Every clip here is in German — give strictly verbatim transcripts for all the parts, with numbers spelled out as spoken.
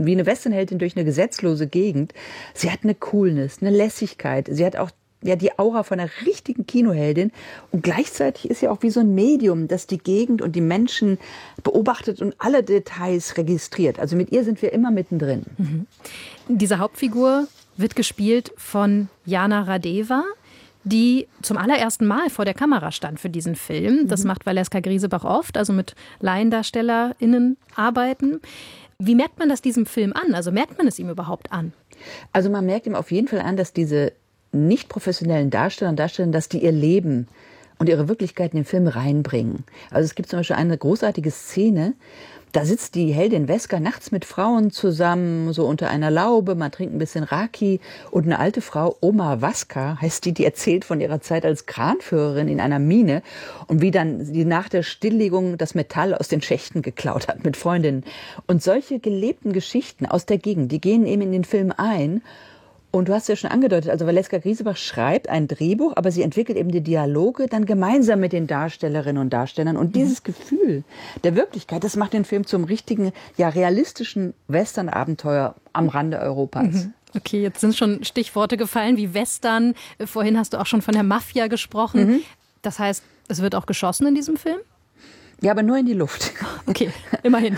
wie eine Westernheldin durch eine gesetzlose Gegend. Sie hat eine Coolness, eine Lässigkeit. Sie hat auch ja die Aura von einer richtigen Kinoheldin. Und gleichzeitig ist sie auch wie so ein Medium, das die Gegend und die Menschen beobachtet und alle Details registriert. Also mit ihr sind wir immer mittendrin. Mhm. Diese Hauptfigur wird gespielt von Jana Radeva, die zum allerersten Mal vor der Kamera stand für diesen Film. Das mhm. macht Valeska Griesebach oft, also mit LaiendarstellerInnen arbeiten. Wie merkt man das diesem Film an? Also merkt man es ihm überhaupt an? Also man merkt ihm auf jeden Fall an, dass diese nicht professionellen Darsteller und Darstellerinnen, dass die ihr Leben und ihre Wirklichkeit in den Film reinbringen. Also es gibt zum Beispiel eine großartige Szene, da sitzt die Heldin Weska nachts mit Frauen zusammen, so unter einer Laube, man trinkt ein bisschen Raki und eine alte Frau, Oma Waska, heißt die, die erzählt von ihrer Zeit als Kranführerin in einer Mine und wie dann sie nach der Stilllegung das Metall aus den Schächten geklaut hat mit Freundinnen. Und solche gelebten Geschichten aus der Gegend, die gehen eben in den Film ein. Und du hast ja schon angedeutet, also Valeska Griesebach schreibt ein Drehbuch, aber sie entwickelt eben die Dialoge dann gemeinsam mit den Darstellerinnen und Darstellern. Und dieses Gefühl der Wirklichkeit, das macht den Film zum richtigen, ja realistischen Western-Abenteuer am Rande Europas. Mhm. Okay, jetzt sind schon Stichworte gefallen wie Western. Vorhin hast du auch schon von der Mafia gesprochen. Mhm. Das heißt, es wird auch geschossen in diesem Film? Ja, aber nur in die Luft. Okay, immerhin.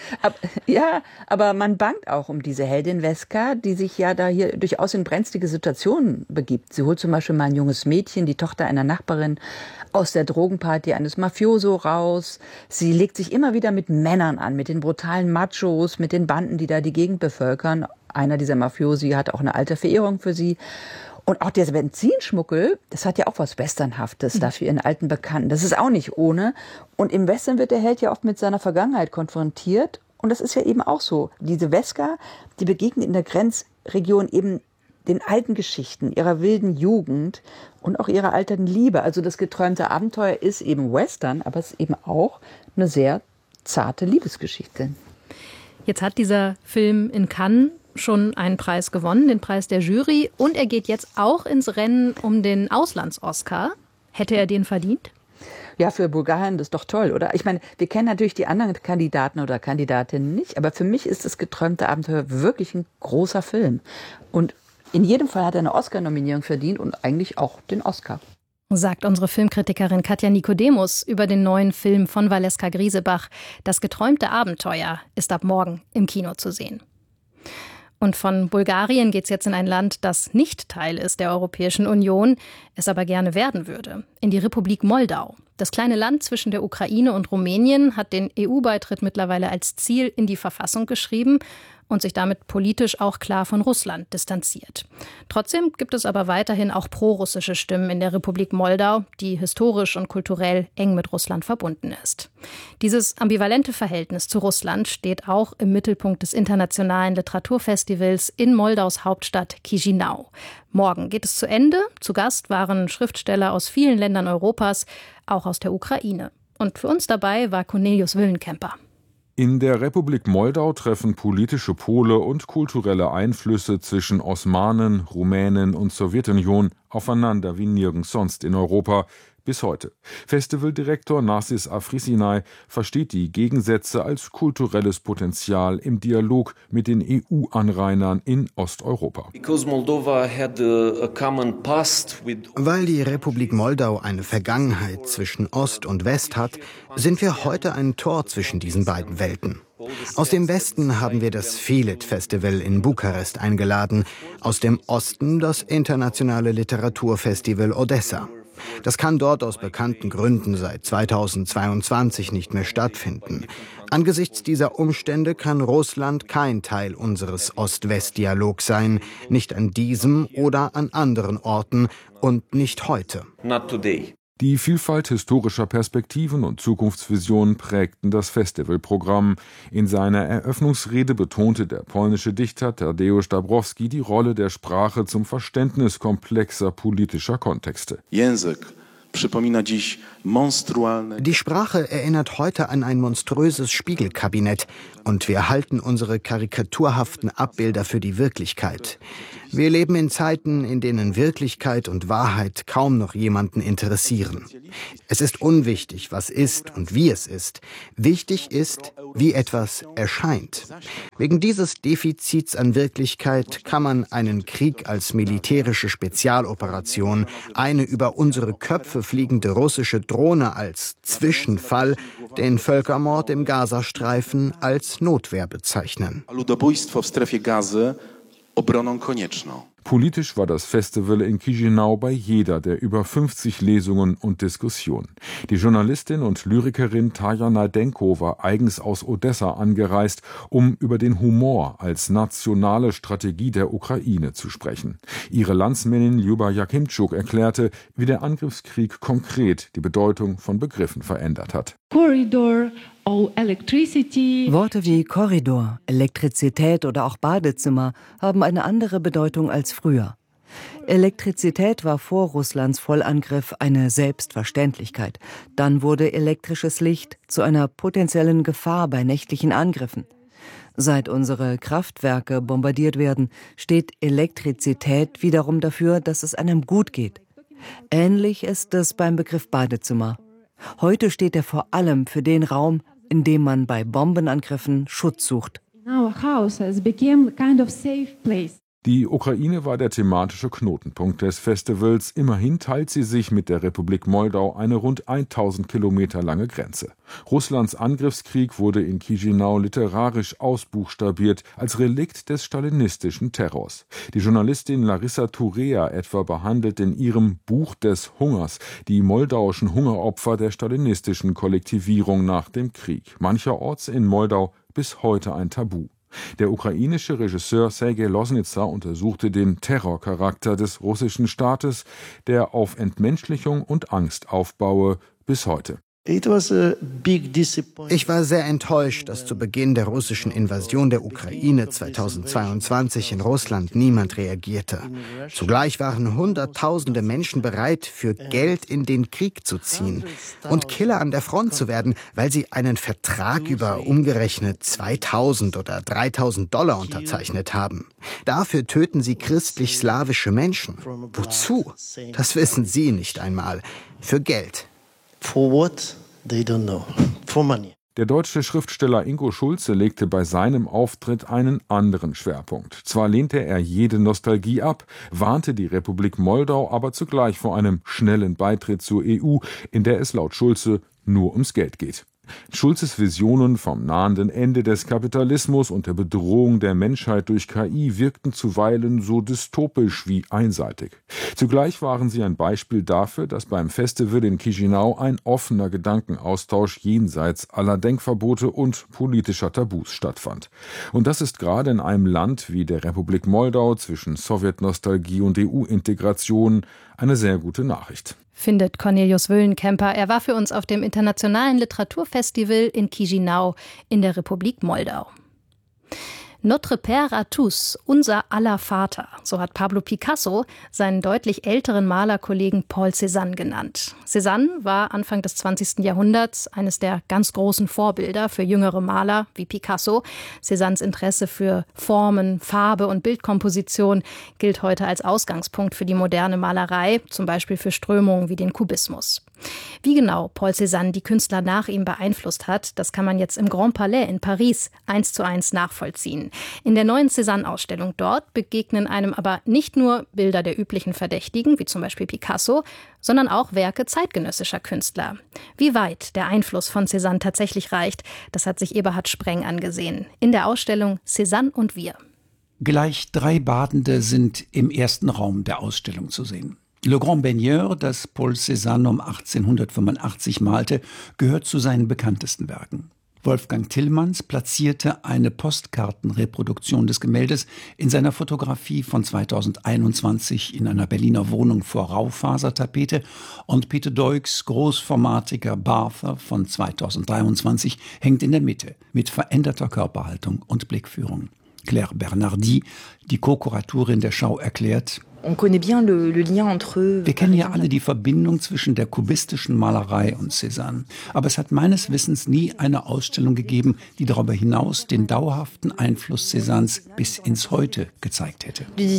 Ja, aber man bangt auch um diese Heldin Weska, die sich ja da hier durchaus in brenzlige Situationen begibt. Sie holt zum Beispiel mal ein junges Mädchen, die Tochter einer Nachbarin, aus der Drogenparty eines Mafioso raus. Sie legt sich immer wieder mit Männern an, mit den brutalen Machos, mit den Banden, die da die Gegend bevölkern. Einer dieser Mafiosi hat auch eine alte Verehrung für sie. Und auch der Benzinschmuggel, das hat ja auch was Westernhaftes, mhm. dafür ihren alten Bekannten. Das ist auch nicht ohne. Und im Western wird der Held ja oft mit seiner Vergangenheit konfrontiert. Und das ist ja eben auch so. Diese Weska, die begegnet in der Grenzregion eben den alten Geschichten, ihrer wilden Jugend und auch ihrer alternden Liebe. Also das geträumte Abenteuer ist eben Western, aber es ist eben auch eine sehr zarte Liebesgeschichte. Jetzt hat dieser Film in Cannes schon einen Preis gewonnen, den Preis der Jury. Und er geht jetzt auch ins Rennen um den Auslands-Oscar. Hätte er den verdient? Ja, für Bulgarien das ist doch toll, oder? Ich meine, wir kennen natürlich die anderen Kandidaten oder Kandidatinnen nicht, aber für mich ist das geträumte Abenteuer wirklich ein großer Film. Und in jedem Fall hat er eine Oscar-Nominierung verdient und eigentlich auch den Oscar. Sagt unsere Filmkritikerin Katja Nikodemus über den neuen Film von Valeska Griesebach. Das geträumte Abenteuer ist ab morgen im Kino zu sehen. Und von Bulgarien geht es jetzt in ein Land, das nicht Teil ist der Europäischen Union, es aber gerne werden würde, in die Republik Moldau. Das kleine Land zwischen der Ukraine und Rumänien hat den E U-Beitritt mittlerweile als Ziel in die Verfassung geschrieben und sich damit politisch auch klar von Russland distanziert. Trotzdem gibt es aber weiterhin auch prorussische Stimmen in der Republik Moldau, die historisch und kulturell eng mit Russland verbunden ist. Dieses ambivalente Verhältnis zu Russland steht auch im Mittelpunkt des internationalen Literaturfestivals in Moldaus Hauptstadt Chișinău. Morgen geht es zu Ende. Zu Gast waren Schriftsteller aus vielen Ländern Europas, auch aus der Ukraine. Und für uns dabei war Cornelius Willenkemper. In der Republik Moldau treffen politische Pole und kulturelle Einflüsse zwischen Osmanen, Rumänen und Sowjetunion aufeinander wie nirgends sonst in Europa. Bis heute. Festivaldirektor Narcis Afrisinai versteht die Gegensätze als kulturelles Potenzial im Dialog mit den E U-Anrainern in Osteuropa. Weil die Republik Moldau eine Vergangenheit zwischen Ost und West hat, sind wir heute ein Tor zwischen diesen beiden Welten. Aus dem Westen haben wir das Filet-Festival in Bukarest eingeladen, aus dem Osten das internationale Literaturfestival Odessa. Das kann dort aus bekannten Gründen seit zweitausendzweiundzwanzig nicht mehr stattfinden. Angesichts dieser Umstände kann Russland kein Teil unseres Ost-West-Dialogs sein, nicht an diesem oder an anderen Orten und nicht heute. Not today. Die Vielfalt historischer Perspektiven und Zukunftsvisionen prägten das Festivalprogramm. In seiner Eröffnungsrede betonte der polnische Dichter Tadeusz Dabrowski die Rolle der Sprache zum Verständnis komplexer politischer Kontexte. Die Sprache erinnert heute an ein monströses Spiegelkabinett Und wir halten unsere karikaturhaften Abbilder für die Wirklichkeit. Wir leben in Zeiten, in denen Wirklichkeit und Wahrheit kaum noch jemanden interessieren. Es ist unwichtig, was ist und wie es ist. Wichtig ist, wie etwas erscheint. Wegen dieses Defizits an Wirklichkeit kann man einen Krieg als militärische Spezialoperation, eine über unsere Köpfe fliegende russische Drohne als Zwischenfall, den Völkermord im Gazastreifen als Notwehr bezeichnen. Politisch war das Festival in Chișinău bei jeder der über fünfzig Lesungen und Diskussionen. Die Journalistin und Lyrikerin Taja Nadenko war eigens aus Odessa angereist, um über den Humor als nationale Strategie der Ukraine zu sprechen. Ihre Landsmännin Ljuba Jakimczuk erklärte, wie der Angriffskrieg konkret die Bedeutung von Begriffen verändert hat. Corridor, oh, electricity. Worte wie Korridor, Elektrizität oder auch Badezimmer haben eine andere Bedeutung als früher. Elektrizität war vor Russlands Vollangriff eine Selbstverständlichkeit. Dann wurde elektrisches Licht zu einer potenziellen Gefahr bei nächtlichen Angriffen. Seit unsere Kraftwerke bombardiert werden, steht Elektrizität wiederum dafür, dass es einem gut geht. Ähnlich ist es beim Begriff Badezimmer. Heute steht er vor allem für den Raum, in dem man bei Bombenangriffen Schutz sucht. Die Ukraine war der thematische Knotenpunkt des Festivals. Immerhin teilt sie sich mit der Republik Moldau eine rund tausend Kilometer lange Grenze. Russlands Angriffskrieg wurde in Chișinău literarisch ausbuchstabiert als Relikt des stalinistischen Terrors. Die Journalistin Larissa Turea etwa behandelt in ihrem Buch des Hungers die moldauischen Hungeropfer der stalinistischen Kollektivierung nach dem Krieg. Mancherorts in Moldau bis heute ein Tabu. Der ukrainische Regisseur Sergej Loznitsa untersuchte den Terrorcharakter des russischen Staates, der auf Entmenschlichung und Angst aufbaue, bis heute. Ich war sehr enttäuscht, dass zu Beginn der russischen Invasion der Ukraine zweitausendzweiundzwanzig in Russland niemand reagierte. Zugleich waren Hunderttausende Menschen bereit, für Geld in den Krieg zu ziehen und Killer an der Front zu werden, weil sie einen Vertrag über umgerechnet zweitausend oder dreitausend Dollar unterzeichnet haben. Dafür töten sie christlich-slawische Menschen. Wozu? Das wissen sie nicht einmal. Für Geld. For what? They don't know. For money. Der deutsche Schriftsteller Ingo Schulze legte bei seinem Auftritt einen anderen Schwerpunkt. Zwar lehnte er jede Nostalgie ab, warnte die Republik Moldau aber zugleich vor einem schnellen Beitritt zur E U, in der es laut Schulze nur ums Geld geht. Schulzes Visionen vom nahenden Ende des Kapitalismus und der Bedrohung der Menschheit durch K I wirkten zuweilen so dystopisch wie einseitig. Zugleich waren sie ein Beispiel dafür, dass beim Festival in Chișinău ein offener Gedankenaustausch jenseits aller Denkverbote und politischer Tabus stattfand. Und das ist gerade in einem Land wie der Republik Moldau zwischen Sowjetnostalgie und E U-Integration eine sehr gute Nachricht. Findet Cornelius Wöllenkemper. Er war für uns auf dem Internationalen Literaturfestival in Chișinău in der Republik Moldau. Notre Père à tous, unser aller Vater, so hat Pablo Picasso seinen deutlich älteren Malerkollegen Paul Cézanne genannt. Cézanne war Anfang des zwanzigsten Jahrhunderts eines der ganz großen Vorbilder für jüngere Maler wie Picasso. Cézannes Interesse für Formen, Farbe und Bildkomposition gilt heute als Ausgangspunkt für die moderne Malerei, zum Beispiel für Strömungen wie den Kubismus. Wie genau Paul Cézanne die Künstler nach ihm beeinflusst hat, das kann man jetzt im Grand Palais in Paris eins zu eins nachvollziehen. In der neuen Cézanne-Ausstellung dort begegnen einem aber nicht nur Bilder der üblichen Verdächtigen, wie zum Beispiel Picasso, sondern auch Werke zeitgenössischer Künstler. Wie weit der Einfluss von Cézanne tatsächlich reicht, das hat sich Eberhard Spreng angesehen. In der Ausstellung Cézanne und wir. Gleich drei Badende sind im ersten Raum der Ausstellung zu sehen. Le Grand Baigneur, das Paul Cézanne um achtzehnhundertfünfundachtzig malte, gehört zu seinen bekanntesten Werken. Wolfgang Tillmanns platzierte eine Postkartenreproduktion des Gemäldes in seiner Fotografie von zweitausendeinundzwanzig in einer Berliner Wohnung vor Raufasertapete und Peter Doigs großformatiger Barther von zweitausenddreiundzwanzig hängt in der Mitte mit veränderter Körperhaltung und Blickführung. Claire Bernardi, die Co-Kuratorin der Schau, erklärt: Wir kennen ja alle die Verbindung zwischen der kubistischen Malerei und Cézanne. Aber es hat meines Wissens nie eine Ausstellung gegeben, die darüber hinaus den dauerhaften Einfluss Cézannes bis ins Heute gezeigt hätte. Die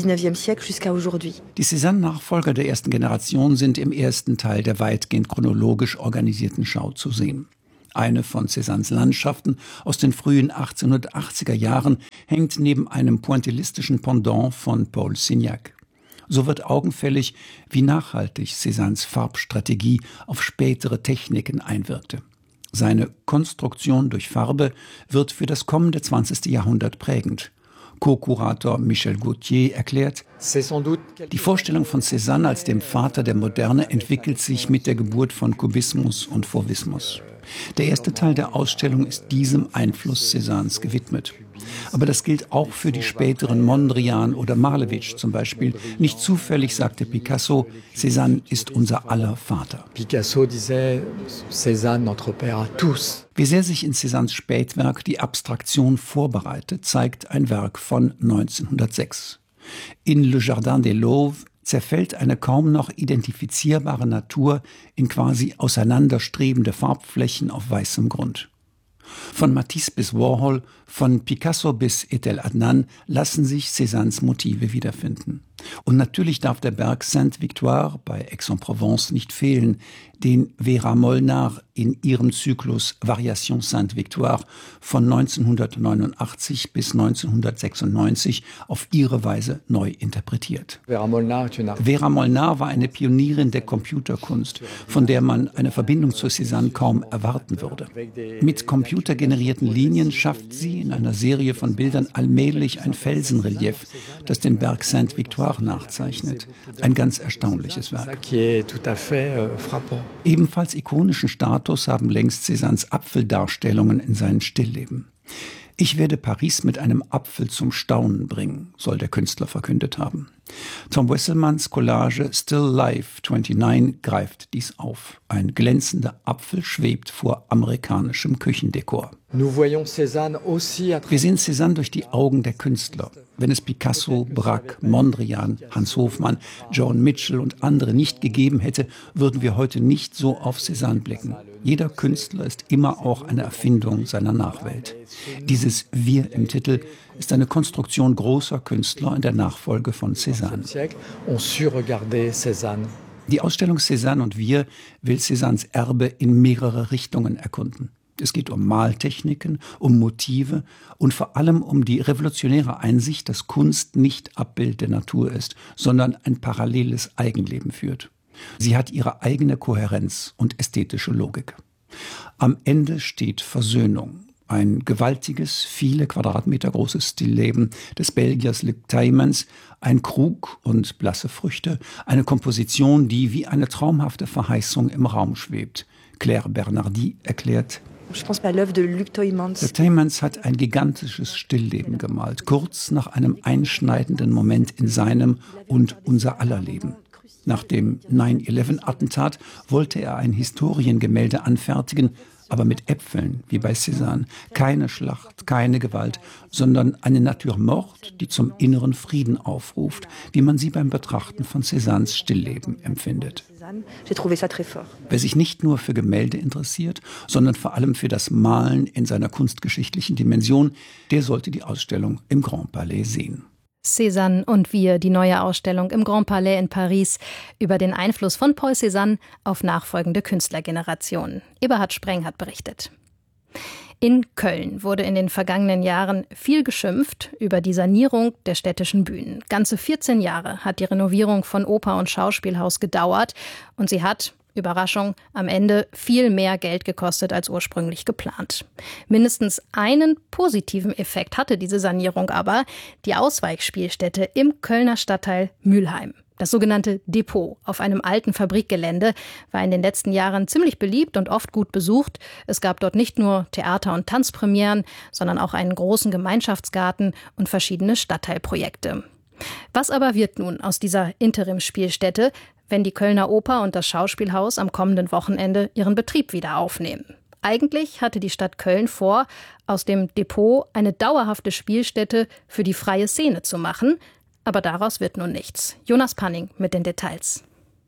Cézanne-Nachfolger der ersten Generation sind im ersten Teil der weitgehend chronologisch organisierten Schau zu sehen. Eine von Cézannes Landschaften aus den frühen achtzehnhundertachtziger Jahren hängt neben einem pointillistischen Pendant von Paul Signac. So wird augenfällig, wie nachhaltig Cézannes Farbstrategie auf spätere Techniken einwirkte. Seine Konstruktion durch Farbe wird für das kommende zwanzigste Jahrhundert prägend. Co-Kurator Michel Gauthier erklärt, die Vorstellung von Cézanne als dem Vater der Moderne entwickelt sich mit der Geburt von Kubismus und Fauvismus. Der erste Teil der Ausstellung ist diesem Einfluss Cézannes gewidmet. Aber das gilt auch für die späteren Mondrian oder Malevich zum Beispiel. Nicht zufällig sagte Picasso, Cézanne ist unser aller Vater. Picasso disait, Cézanne, notre père à tous. Wie sehr sich in Cézannes Spätwerk die Abstraktion vorbereitet, zeigt ein Werk von neunzehnhundertsechs. In Le Jardin des Lauves zerfällt eine kaum noch identifizierbare Natur in quasi auseinanderstrebende Farbflächen auf weißem Grund. Von Matisse bis Warhol, von Picasso bis Etel Adnan lassen sich Cézannes Motive wiederfinden. Und natürlich darf der Berg Sainte-Victoire bei Aix-en-Provence nicht fehlen, den Vera Molnar in ihrem Zyklus Variation Sainte-Victoire von neunzehnhundertneunundachtzig bis neunzehnhundertsechsundneunzig auf ihre Weise neu interpretiert. Vera Molnar, Vera Molnar war eine Pionierin der Computerkunst, von der man eine Verbindung zu Cézanne kaum erwarten würde. Mit computergenerierten Linien schafft sie in einer Serie von Bildern allmählich ein Felsenrelief, das den Berg Sainte-Victoire nachzeichnet. Ein ganz erstaunliches Werk. Ebenfalls ikonischen Status haben längst Cézannes Apfeldarstellungen in seinen Stillleben. Ich werde Paris mit einem Apfel zum Staunen bringen, soll der Künstler verkündet haben. Tom Wesselmanns Collage Still Life neunundzwanzig greift dies auf. Ein glänzender Apfel schwebt vor amerikanischem Küchendekor. Wir sehen Cézanne durch die Augen der Künstler. Wenn es Picasso, Braque, Mondrian, Hans Hofmann, Joan Mitchell und andere nicht gegeben hätte, würden wir heute nicht so auf Cézanne blicken. Jeder Künstler ist immer auch eine Erfindung seiner Nachwelt. Dieses Wir im Titel ist eine Konstruktion großer Künstler in der Nachfolge von Cézanne. Die Ausstellung Cézanne und wir will Cézannes Erbe in mehrere Richtungen erkunden. Es geht um Maltechniken, um Motive und vor allem um die revolutionäre Einsicht, dass Kunst nicht Abbild der Natur ist, sondern ein paralleles Eigenleben führt. Sie hat ihre eigene Kohärenz und ästhetische Logik. Am Ende steht Versöhnung. Ein gewaltiges, viele Quadratmeter großes Stillleben des Belgiers Luc Tuymans, ein Krug und blasse Früchte, eine Komposition, die wie eine traumhafte Verheißung im Raum schwebt. Claire Bernardi erklärt, Luc Tuymans hat ein gigantisches Stillleben gemalt, kurz nach einem einschneidenden Moment in seinem und unser aller Leben. Nach dem neun elf Attentat wollte er ein Historiengemälde anfertigen, aber mit Äpfeln, wie bei Cézanne. Keine Schlacht, keine Gewalt, sondern eine Natur morte, die zum inneren Frieden aufruft, wie man sie beim Betrachten von Cézannes Stillleben empfindet. Wer sich nicht nur für Gemälde interessiert, sondern vor allem für das Malen in seiner kunstgeschichtlichen Dimension, der sollte die Ausstellung im Grand Palais sehen. Cézanne und wir, die neue Ausstellung im Grand Palais in Paris über den Einfluss von Paul Cézanne auf nachfolgende Künstlergenerationen. Eberhard Spreng hat berichtet. In Köln wurde in den vergangenen Jahren viel geschimpft über die Sanierung der städtischen Bühnen. Ganze vierzehn Jahre hat die Renovierung von Oper- und Schauspielhaus gedauert und sie hat, Überraschung, am Ende viel mehr Geld gekostet als ursprünglich geplant. Mindestens einen positiven Effekt hatte diese Sanierung aber, die Ausweichspielstätte im Kölner Stadtteil Mülheim. Das sogenannte Depot auf einem alten Fabrikgelände war in den letzten Jahren ziemlich beliebt und oft gut besucht. Es gab dort nicht nur Theater- und Tanzpremieren, sondern auch einen großen Gemeinschaftsgarten und verschiedene Stadtteilprojekte. Was aber wird nun aus dieser Interimsspielstätte, wenn die Kölner Oper und das Schauspielhaus am kommenden Wochenende ihren Betrieb wieder aufnehmen? Eigentlich hatte die Stadt Köln vor, aus dem Depot eine dauerhafte Spielstätte für die freie Szene zu machen. Aber daraus wird nun nichts. Jonas Panning mit den Details.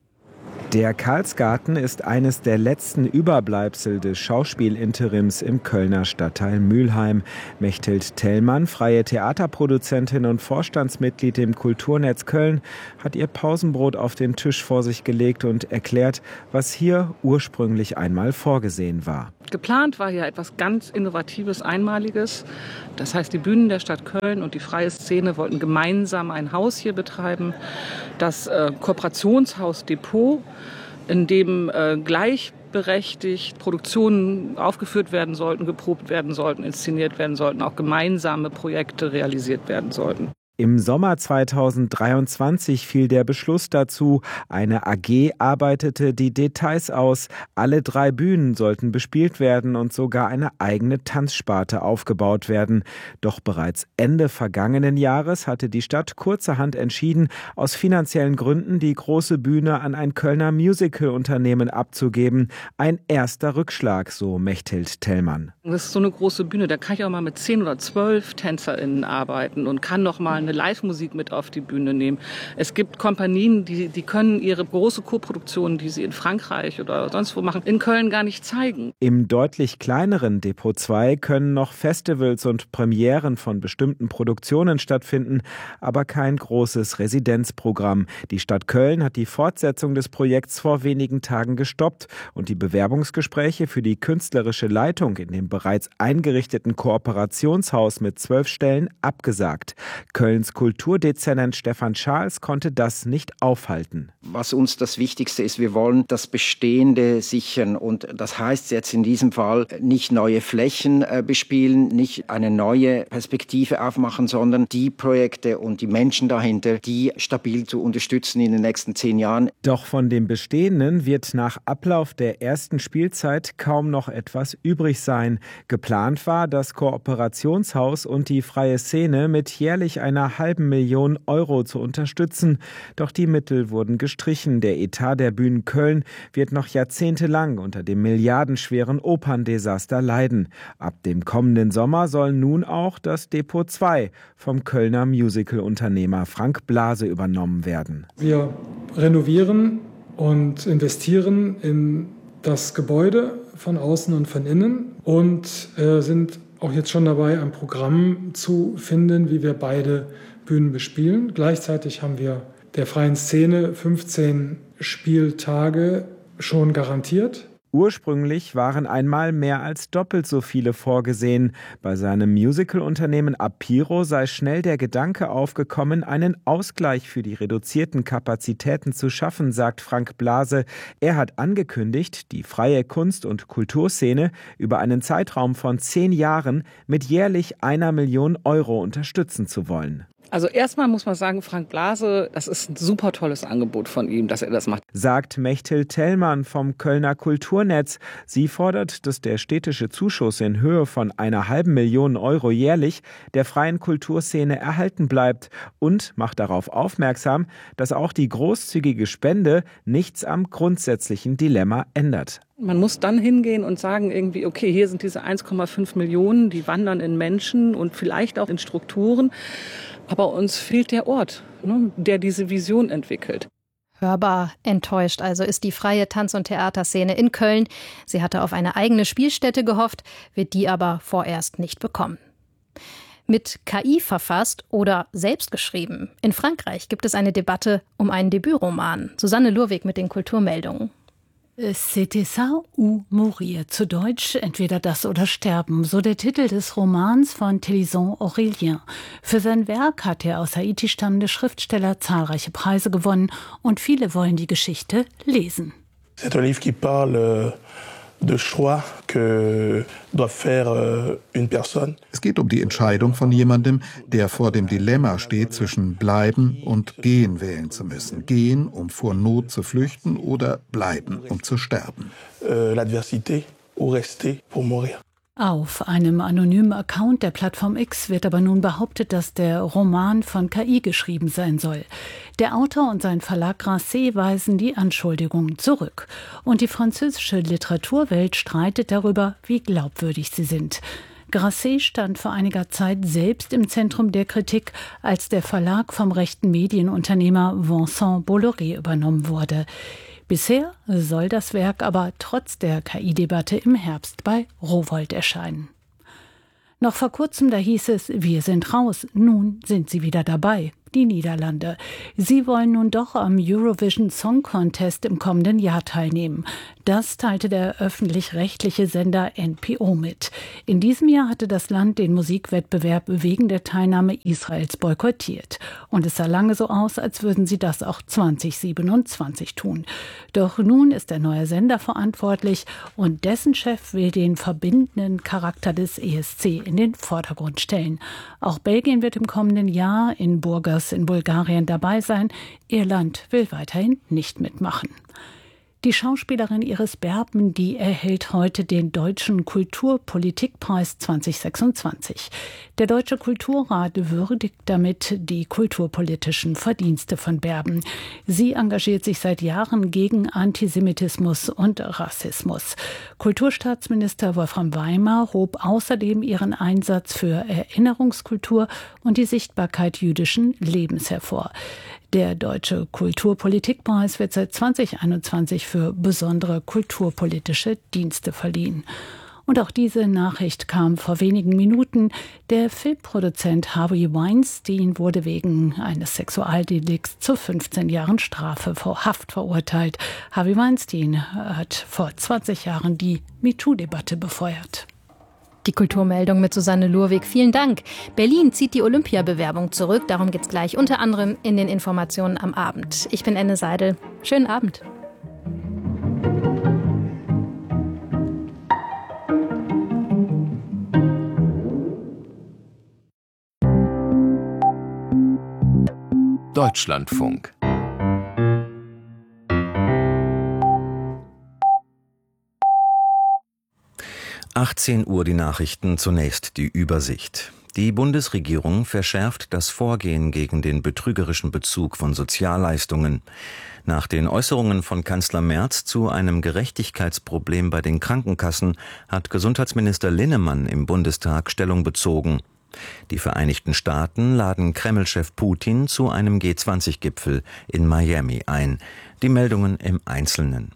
Der Karlsgarten ist eines der letzten Überbleibsel des Schauspielinterims im Kölner Stadtteil Mülheim. Mechthild Thellmann, freie Theaterproduzentin und Vorstandsmitglied im Kulturnetz Köln, hat ihr Pausenbrot auf den Tisch vor sich gelegt und erklärt, was hier ursprünglich einmal vorgesehen war. Geplant war hier etwas ganz Innovatives, Einmaliges. Das heißt, die Bühnen der Stadt Köln und die freie Szene wollten gemeinsam ein Haus hier betreiben, das äh, Kooperationshaus Depot, in dem äh, gleichberechtigt Produktionen aufgeführt werden sollten, geprobt werden sollten, inszeniert werden sollten, auch gemeinsame Projekte realisiert werden sollten. Im Sommer zweitausenddreiundzwanzig fiel der Beschluss dazu. Eine A G arbeitete die Details aus. Alle drei Bühnen sollten bespielt werden und sogar eine eigene Tanzsparte aufgebaut werden. Doch bereits Ende vergangenen Jahres hatte die Stadt kurzerhand entschieden, aus finanziellen Gründen die große Bühne an ein Kölner Musical-Unternehmen abzugeben. Ein erster Rückschlag, so Mechthild Thellmann. Das ist so eine große Bühne, da kann ich auch mal mit zehn oder zwölf TänzerInnen arbeiten und kann noch mal eine Live-Musik mit auf die Bühne nehmen. Es gibt Kompanien, die, die können ihre große Koproduktion, die sie in Frankreich oder sonst wo machen, in Köln gar nicht zeigen. Im deutlich kleineren Depot zwei können noch Festivals und Premieren von bestimmten Produktionen stattfinden, aber kein großes Residenzprogramm. Die Stadt Köln hat die Fortsetzung des Projekts vor wenigen Tagen gestoppt und die Bewerbungsgespräche für die künstlerische Leitung in dem bereits eingerichteten Kooperationshaus mit zwölf Stellen abgesagt. Kölns Kulturdezernent Stefan Charles konnte das nicht aufhalten. Was uns das Wichtigste ist, wir wollen das Bestehende sichern. Und das heißt jetzt in diesem Fall nicht neue Flächen äh, bespielen, nicht eine neue Perspektive aufmachen, sondern die Projekte und die Menschen dahinter, die stabil zu unterstützen in den nächsten zehn Jahren. Doch von dem Bestehenden wird nach Ablauf der ersten Spielzeit kaum noch etwas übrig sein. Geplant war, das Kooperationshaus und die freie Szene mit jährlich einer halben Million Euro zu unterstützen. Doch die Mittel wurden gestrichen. Der Etat der Bühnen Köln wird noch jahrzehntelang unter dem milliardenschweren Operndesaster leiden. Ab dem kommenden Sommer soll nun auch das Depot zwei vom Kölner Musicalunternehmer Frank Blase übernommen werden. Wir renovieren und investieren in das Gebäude von außen und von innen und äh, sind auch jetzt schon dabei, ein Programm zu finden, wie wir beide Bühnen bespielen. Gleichzeitig haben wir der freien Szene fünfzehn Spieltage schon garantiert. Ursprünglich waren einmal mehr als doppelt so viele vorgesehen. Bei seinem Musical-Unternehmen Apiro sei schnell der Gedanke aufgekommen, einen Ausgleich für die reduzierten Kapazitäten zu schaffen, sagt Frank Blase. Er hat angekündigt, die freie Kunst- und Kulturszene über einen Zeitraum von zehn Jahren mit jährlich einer Million Euro unterstützen zu wollen. Also erstmal muss man sagen, Frank Blase, das ist ein super tolles Angebot von ihm, dass er das macht. Sagt Mechthild Thellmann vom Kölner Kulturnetz. Sie fordert, dass der städtische Zuschuss in Höhe von einer halben Million Euro jährlich der freien Kulturszene erhalten bleibt und macht darauf aufmerksam, dass auch die großzügige Spende nichts am grundsätzlichen Dilemma ändert. Man muss dann hingehen und sagen irgendwie, okay, hier sind diese eins Komma fünf Millionen, die wandern in Menschen und vielleicht auch in Strukturen. Aber uns fehlt der Ort, ne, der diese Vision entwickelt. Hörbar enttäuscht also ist die freie Tanz- und Theaterszene in Köln. Sie hatte auf eine eigene Spielstätte gehofft, wird die aber vorerst nicht bekommen. Mit K I verfasst oder selbst geschrieben. In Frankreich gibt es eine Debatte um einen Debütroman. Susanne Lurwig mit den Kulturmeldungen. C'était ça ou mourir, zu Deutsch entweder das oder sterben, so der Titel des Romans von Télisson Aurélien. Für sein Werk hat der aus Haiti stammende Schriftsteller zahlreiche Preise gewonnen und viele wollen die Geschichte lesen. C'est un livre qui parle de choix que doit faire une personne. Es geht um die Entscheidung von jemandem, der vor dem Dilemma steht, zwischen bleiben und gehen wählen zu müssen. Gehen, um vor Not zu flüchten, oder bleiben, um zu sterben. Euh, l'adversité ou rester pour mourir. Auf einem anonymen Account der Plattform X wird aber nun behauptet, dass der Roman von K I geschrieben sein soll. Der Autor und sein Verlag Grasset weisen die Anschuldigungen zurück. Und die französische Literaturwelt streitet darüber, wie glaubwürdig sie sind. Grasset stand vor einiger Zeit selbst im Zentrum der Kritik, als der Verlag vom rechten Medienunternehmer Vincent Bolloré übernommen wurde. Bisher soll das Werk aber trotz der K I-Debatte im Herbst bei Rowohlt erscheinen. Noch vor kurzem, da hieß es, wir sind raus. Nun sind sie wieder dabei, die Niederlande. Sie wollen nun doch am Eurovision Song Contest im kommenden Jahr teilnehmen. Das teilte der öffentlich-rechtliche Sender N P O mit. In diesem Jahr hatte das Land den Musikwettbewerb wegen der Teilnahme Israels boykottiert. Und es sah lange so aus, als würden sie das auch zwanzig siebenundzwanzig tun. Doch nun ist der neue Sender verantwortlich und dessen Chef will den verbindenden Charakter des E S C in den Vordergrund stellen. Auch Belgien wird im kommenden Jahr in Burgas in Bulgarien dabei sein. Irland will weiterhin nicht mitmachen. Die Schauspielerin Iris Berben, die erhält heute den Deutschen Kulturpolitikpreis zwanzig sechsundzwanzig. Der Deutsche Kulturrat würdigt damit die kulturpolitischen Verdienste von Berben. Sie engagiert sich seit Jahren gegen Antisemitismus und Rassismus. Kulturstaatsminister Wolfram Weimar hob außerdem ihren Einsatz für Erinnerungskultur und die Sichtbarkeit jüdischen Lebens hervor. Der Deutsche Kulturpolitikpreis wird seit zwanzig einundzwanzig für besondere kulturpolitische Dienste verliehen. Und auch diese Nachricht kam vor wenigen Minuten. Der Filmproduzent Harvey Weinstein wurde wegen eines Sexualdelikts zu fünfzehn Jahren Strafe vor Haft verurteilt. Harvey Weinstein hat vor zwanzig Jahren die MeToo-Debatte befeuert. Die Kulturmeldung mit Susanne Lurwig. Vielen Dank. Berlin zieht die Olympiabewerbung zurück. Darum geht es gleich unter anderem in den Informationen am Abend. Ich bin Enne Seidel. Schönen Abend. Deutschlandfunk. achtzehn Uhr die Nachrichten, zunächst die Übersicht. Die Bundesregierung verschärft das Vorgehen gegen den betrügerischen Bezug von Sozialleistungen. Nach den Äußerungen von Kanzler Merz zu einem Gerechtigkeitsproblem bei den Krankenkassen hat Gesundheitsminister Linnemann im Bundestag Stellung bezogen. Die Vereinigten Staaten laden Kreml-Chef Putin zu einem G zwanzig Gipfel in Miami ein. Die Meldungen im Einzelnen.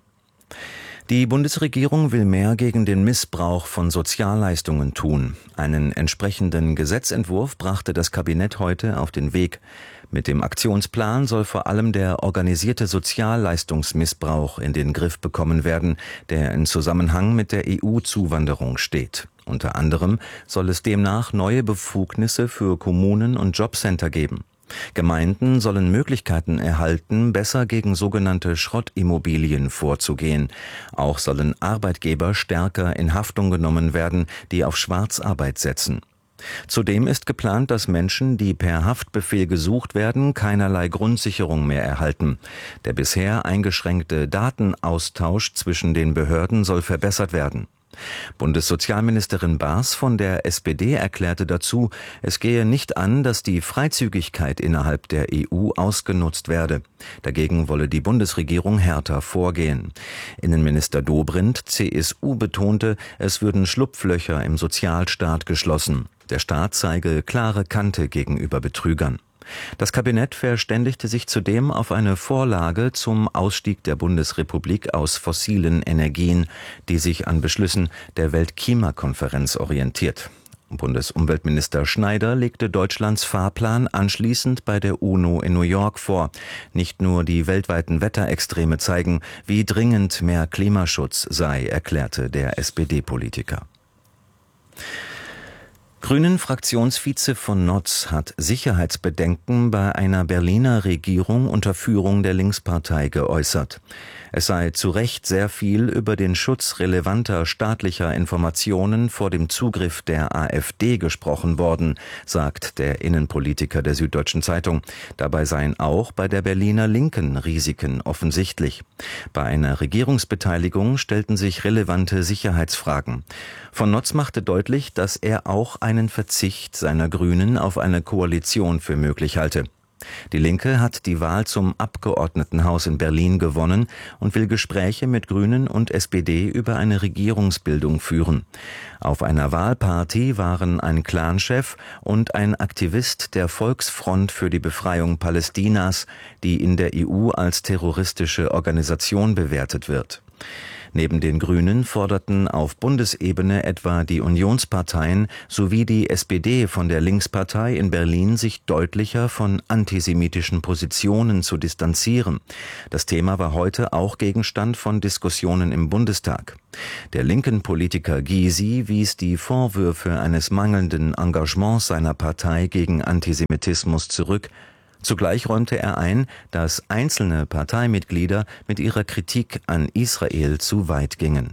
Die Bundesregierung will mehr gegen den Missbrauch von Sozialleistungen tun. Einen entsprechenden Gesetzentwurf brachte das Kabinett heute auf den Weg. Mit dem Aktionsplan soll vor allem der organisierte Sozialleistungsmissbrauch in den Griff bekommen werden, der in Zusammenhang mit der E U-Zuwanderung steht. Unter anderem soll es demnach neue Befugnisse für Kommunen und Jobcenter geben. Gemeinden sollen Möglichkeiten erhalten, besser gegen sogenannte Schrottimmobilien vorzugehen. Auch sollen Arbeitgeber stärker in Haftung genommen werden, die auf Schwarzarbeit setzen. Zudem ist geplant, dass Menschen, die per Haftbefehl gesucht werden, keinerlei Grundsicherung mehr erhalten. Der bisher eingeschränkte Datenaustausch zwischen den Behörden soll verbessert werden. Bundessozialministerin Baas von der S P D erklärte dazu, es gehe nicht an, dass die Freizügigkeit innerhalb der E U ausgenutzt werde. Dagegen wolle die Bundesregierung härter vorgehen. Innenminister Dobrindt, C S U, betonte, es würden Schlupflöcher im Sozialstaat geschlossen. Der Staat zeige klare Kante gegenüber Betrügern. Das Kabinett verständigte sich zudem auf eine Vorlage zum Ausstieg der Bundesrepublik aus fossilen Energien, die sich an Beschlüssen der Weltklimakonferenz orientiert. Bundesumweltminister Schneider legte Deutschlands Fahrplan anschließend bei der UNO in New York vor. Nicht nur die weltweiten Wetterextreme zeigen, wie dringend mehr Klimaschutz sei, erklärte der S P D-Politiker. Grünen-Fraktionsvize von Notz hat Sicherheitsbedenken bei einer Berliner Regierung unter Führung der Linkspartei geäußert. Es sei zu Recht sehr viel über den Schutz relevanter staatlicher Informationen vor dem Zugriff der AfD gesprochen worden, sagt der Innenpolitiker der Süddeutschen Zeitung. Dabei seien auch bei der Berliner Linken Risiken offensichtlich. Bei einer Regierungsbeteiligung stellten sich relevante Sicherheitsfragen. Von Notz machte deutlich, dass er auch einen Verzicht seiner Grünen auf eine Koalition für möglich halte. Die Linke hat die Wahl zum Abgeordnetenhaus in Berlin gewonnen und will Gespräche mit Grünen und S P D über eine Regierungsbildung führen. Auf einer Wahlparty waren ein Clanchef und ein Aktivist der Volksfront für die Befreiung Palästinas, die in der E U als terroristische Organisation bewertet wird. Neben den Grünen forderten auf Bundesebene etwa die Unionsparteien sowie die S P D von der Linkspartei in Berlin, sich deutlicher von antisemitischen Positionen zu distanzieren. Das Thema war heute auch Gegenstand von Diskussionen im Bundestag. Der linken Politiker Gysi wies die Vorwürfe eines mangelnden Engagements seiner Partei gegen Antisemitismus zurück. Zugleich räumte er ein, dass einzelne Parteimitglieder mit ihrer Kritik an Israel zu weit gingen.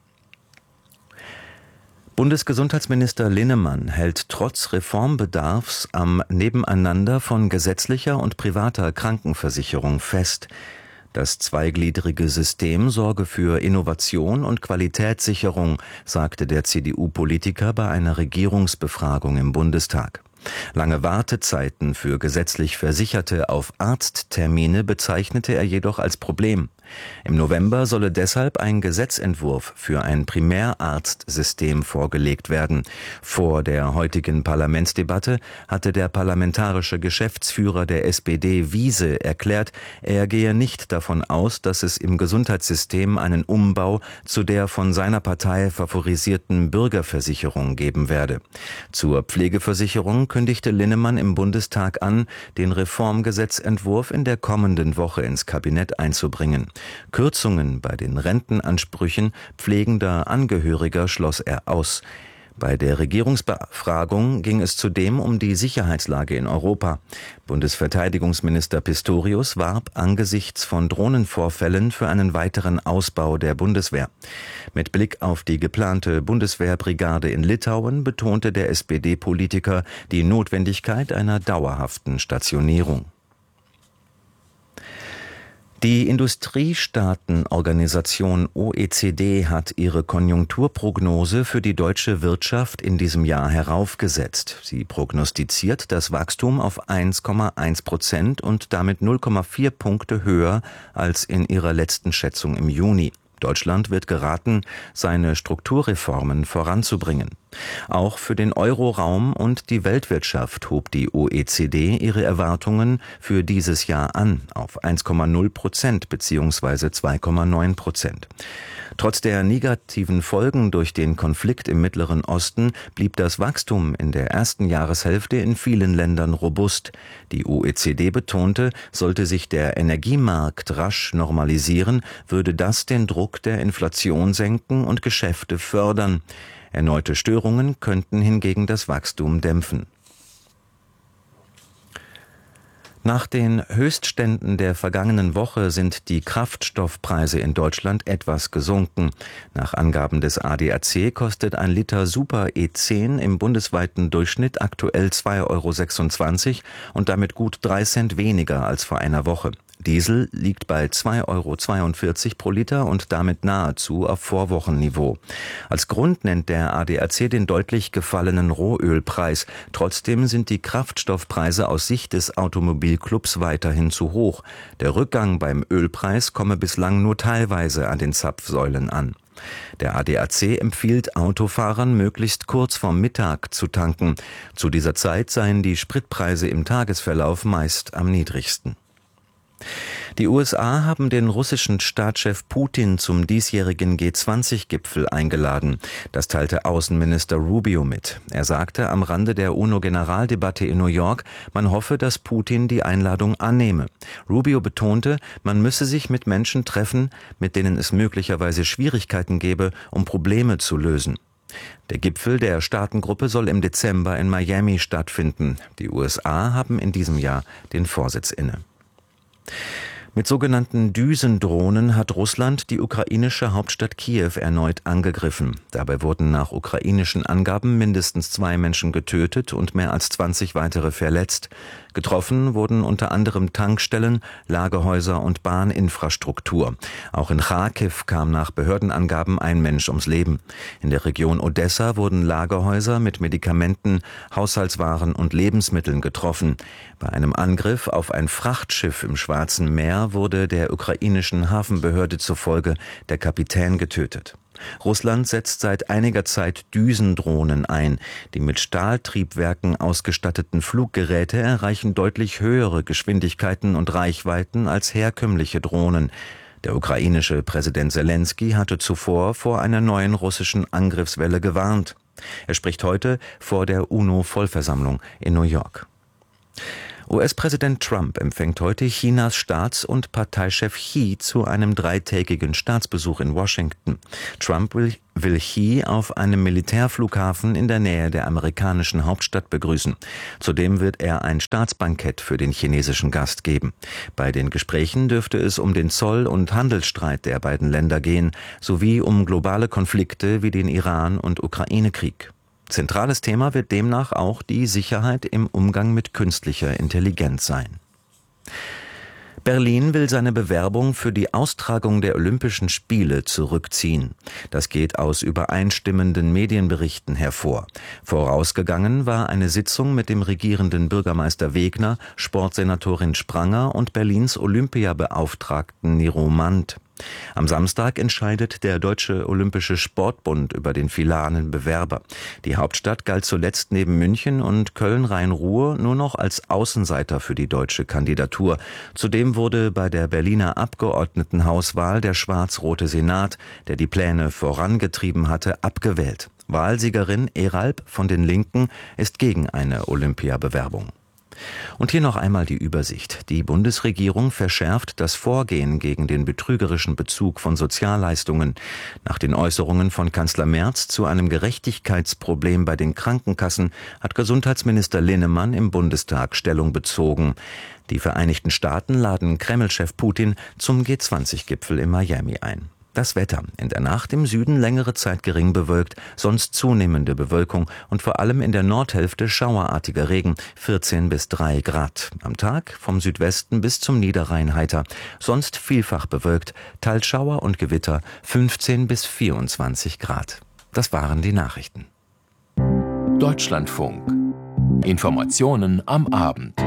Bundesgesundheitsminister Linnemann hält trotz Reformbedarfs am Nebeneinander von gesetzlicher und privater Krankenversicherung fest. Das zweigliedrige System sorge für Innovation und Qualitätssicherung, sagte der C D U-Politiker bei einer Regierungsbefragung im Bundestag. Lange Wartezeiten für gesetzlich Versicherte auf Arzttermine bezeichnete er jedoch als Problem. Im November solle deshalb ein Gesetzentwurf für ein Primärarztsystem vorgelegt werden. Vor der heutigen Parlamentsdebatte hatte der parlamentarische Geschäftsführer der S P D Wiese erklärt, er gehe nicht davon aus, dass es im Gesundheitssystem einen Umbau zu der von seiner Partei favorisierten Bürgerversicherung geben werde. Zur Pflegeversicherung kündigte Linnemann im Bundestag an, den Reformgesetzentwurf in der kommenden Woche ins Kabinett einzubringen. Kürzungen bei den Rentenansprüchen pflegender Angehöriger schloss er aus. Bei der Regierungsbefragung ging es zudem um die Sicherheitslage in Europa. Bundesverteidigungsminister Pistorius warb angesichts von Drohnenvorfällen für einen weiteren Ausbau der Bundeswehr. Mit Blick auf die geplante Bundeswehrbrigade in Litauen betonte der S P D-Politiker die Notwendigkeit einer dauerhaften Stationierung. Die Industriestaatenorganisation O E C D hat ihre Konjunkturprognose für die deutsche Wirtschaft in diesem Jahr heraufgesetzt. Sie prognostiziert das Wachstum auf eins Komma eins Prozent und damit null Komma vier Punkte höher als in ihrer letzten Schätzung im Juni. Deutschland wird geraten, seine Strukturreformen voranzubringen. Auch für den Euroraum und die Weltwirtschaft hob die O E C D ihre Erwartungen für dieses Jahr an auf eins Komma null Prozent bzw. zwei Komma neun Prozent. Trotz der negativen Folgen durch den Konflikt im Mittleren Osten blieb das Wachstum in der ersten Jahreshälfte in vielen Ländern robust. Die O E C D betonte, sollte sich der Energiemarkt rasch normalisieren, würde das den Druck der Inflation senken und Geschäfte fördern. Erneute Störungen könnten hingegen das Wachstum dämpfen. Nach den Höchstständen der vergangenen Woche sind die Kraftstoffpreise in Deutschland etwas gesunken. Nach Angaben des A D A C kostet ein Liter Super E zehn im bundesweiten Durchschnitt aktuell zwei Euro sechsundzwanzig und damit gut drei Cent weniger als vor einer Woche. Diesel liegt bei zwei Euro zweiundvierzig pro Liter und damit nahezu auf Vorwochenniveau. Als Grund nennt der A D A C den deutlich gefallenen Rohölpreis. Trotzdem sind die Kraftstoffpreise aus Sicht des Automobilclubs weiterhin zu hoch. Der Rückgang beim Ölpreis komme bislang nur teilweise an den Zapfsäulen an. Der A D A C empfiehlt Autofahrern, möglichst kurz vorm Mittag zu tanken. Zu dieser Zeit seien die Spritpreise im Tagesverlauf meist am niedrigsten. Die U S A haben den russischen Staatschef Putin zum diesjährigen G zwanzig Gipfel eingeladen. Das teilte Außenminister Rubio mit. Er sagte am Rande der UNO-Generaldebatte in New York, man hoffe, dass Putin die Einladung annehme. Rubio betonte, man müsse sich mit Menschen treffen, mit denen es möglicherweise Schwierigkeiten gäbe, um Probleme zu lösen. Der Gipfel der Staatengruppe soll im Dezember in Miami stattfinden. Die U S A haben in diesem Jahr den Vorsitz inne. Mit sogenannten Düsendrohnen hat Russland die ukrainische Hauptstadt Kiew erneut angegriffen. Dabei wurden nach ukrainischen Angaben mindestens zwei Menschen getötet und mehr als zwanzig weitere verletzt. Getroffen wurden unter anderem Tankstellen, Lagerhäuser und Bahninfrastruktur. Auch in Charkiw kam nach Behördenangaben ein Mensch ums Leben. In der Region Odessa wurden Lagerhäuser mit Medikamenten, Haushaltswaren und Lebensmitteln getroffen. Bei einem Angriff auf ein Frachtschiff im Schwarzen Meer wurde der ukrainischen Hafenbehörde zufolge der Kapitän getötet. Russland setzt seit einiger Zeit Düsendrohnen ein. Die mit Stahltriebwerken ausgestatteten Fluggeräte erreichen deutlich höhere Geschwindigkeiten und Reichweiten als herkömmliche Drohnen. Der ukrainische Präsident Selenskyj hatte zuvor vor einer neuen russischen Angriffswelle gewarnt. Er spricht heute vor der UNO-Vollversammlung in New York. U S-Präsident Trump empfängt heute Chinas Staats- und Parteichef Xi zu einem dreitägigen Staatsbesuch in Washington. Trump will, will Xi auf einem Militärflughafen in der Nähe der amerikanischen Hauptstadt begrüßen. Zudem wird er ein Staatsbankett für den chinesischen Gast geben. Bei den Gesprächen dürfte es um den Zoll- und Handelsstreit der beiden Länder gehen, sowie um globale Konflikte wie den Iran- und Ukraine-Krieg. Zentrales Thema wird demnach auch die Sicherheit im Umgang mit künstlicher Intelligenz sein. Berlin will seine Bewerbung für die Austragung der Olympischen Spiele zurückziehen. Das geht aus übereinstimmenden Medienberichten hervor. Vorausgegangen war eine Sitzung mit dem regierenden Bürgermeister Wegner, Sportsenatorin Spranger und Berlins Olympiabeauftragten Niro Mand. Am Samstag entscheidet der Deutsche Olympische Sportbund über den finalen Bewerber. Die Hauptstadt galt zuletzt neben München und Köln-Rhein-Ruhr nur noch als Außenseiter für die deutsche Kandidatur. Zudem wurde bei der Berliner Abgeordnetenhauswahl der schwarz-rote Senat, der die Pläne vorangetrieben hatte, abgewählt. Wahlsiegerin Eralb von den Linken ist gegen eine Olympiabewerbung. Und hier noch einmal die Übersicht. Die Bundesregierung verschärft das Vorgehen gegen den betrügerischen Bezug von Sozialleistungen. Nach den Äußerungen von Kanzler Merz zu einem Gerechtigkeitsproblem bei den Krankenkassen hat Gesundheitsminister Linnemann im Bundestag Stellung bezogen. Die Vereinigten Staaten laden Kreml-Chef Putin zum G zwanzig Gipfel in Miami ein. Das Wetter. In der Nacht im Süden längere Zeit gering bewölkt, sonst zunehmende Bewölkung und vor allem in der Nordhälfte schauerartiger Regen, vierzehn bis drei Grad. Am Tag vom Südwesten bis zum Niederrhein heiter, sonst vielfach bewölkt, teils Schauer und Gewitter, fünfzehn bis vierundzwanzig Grad. Das waren die Nachrichten. Deutschlandfunk. Informationen am Abend.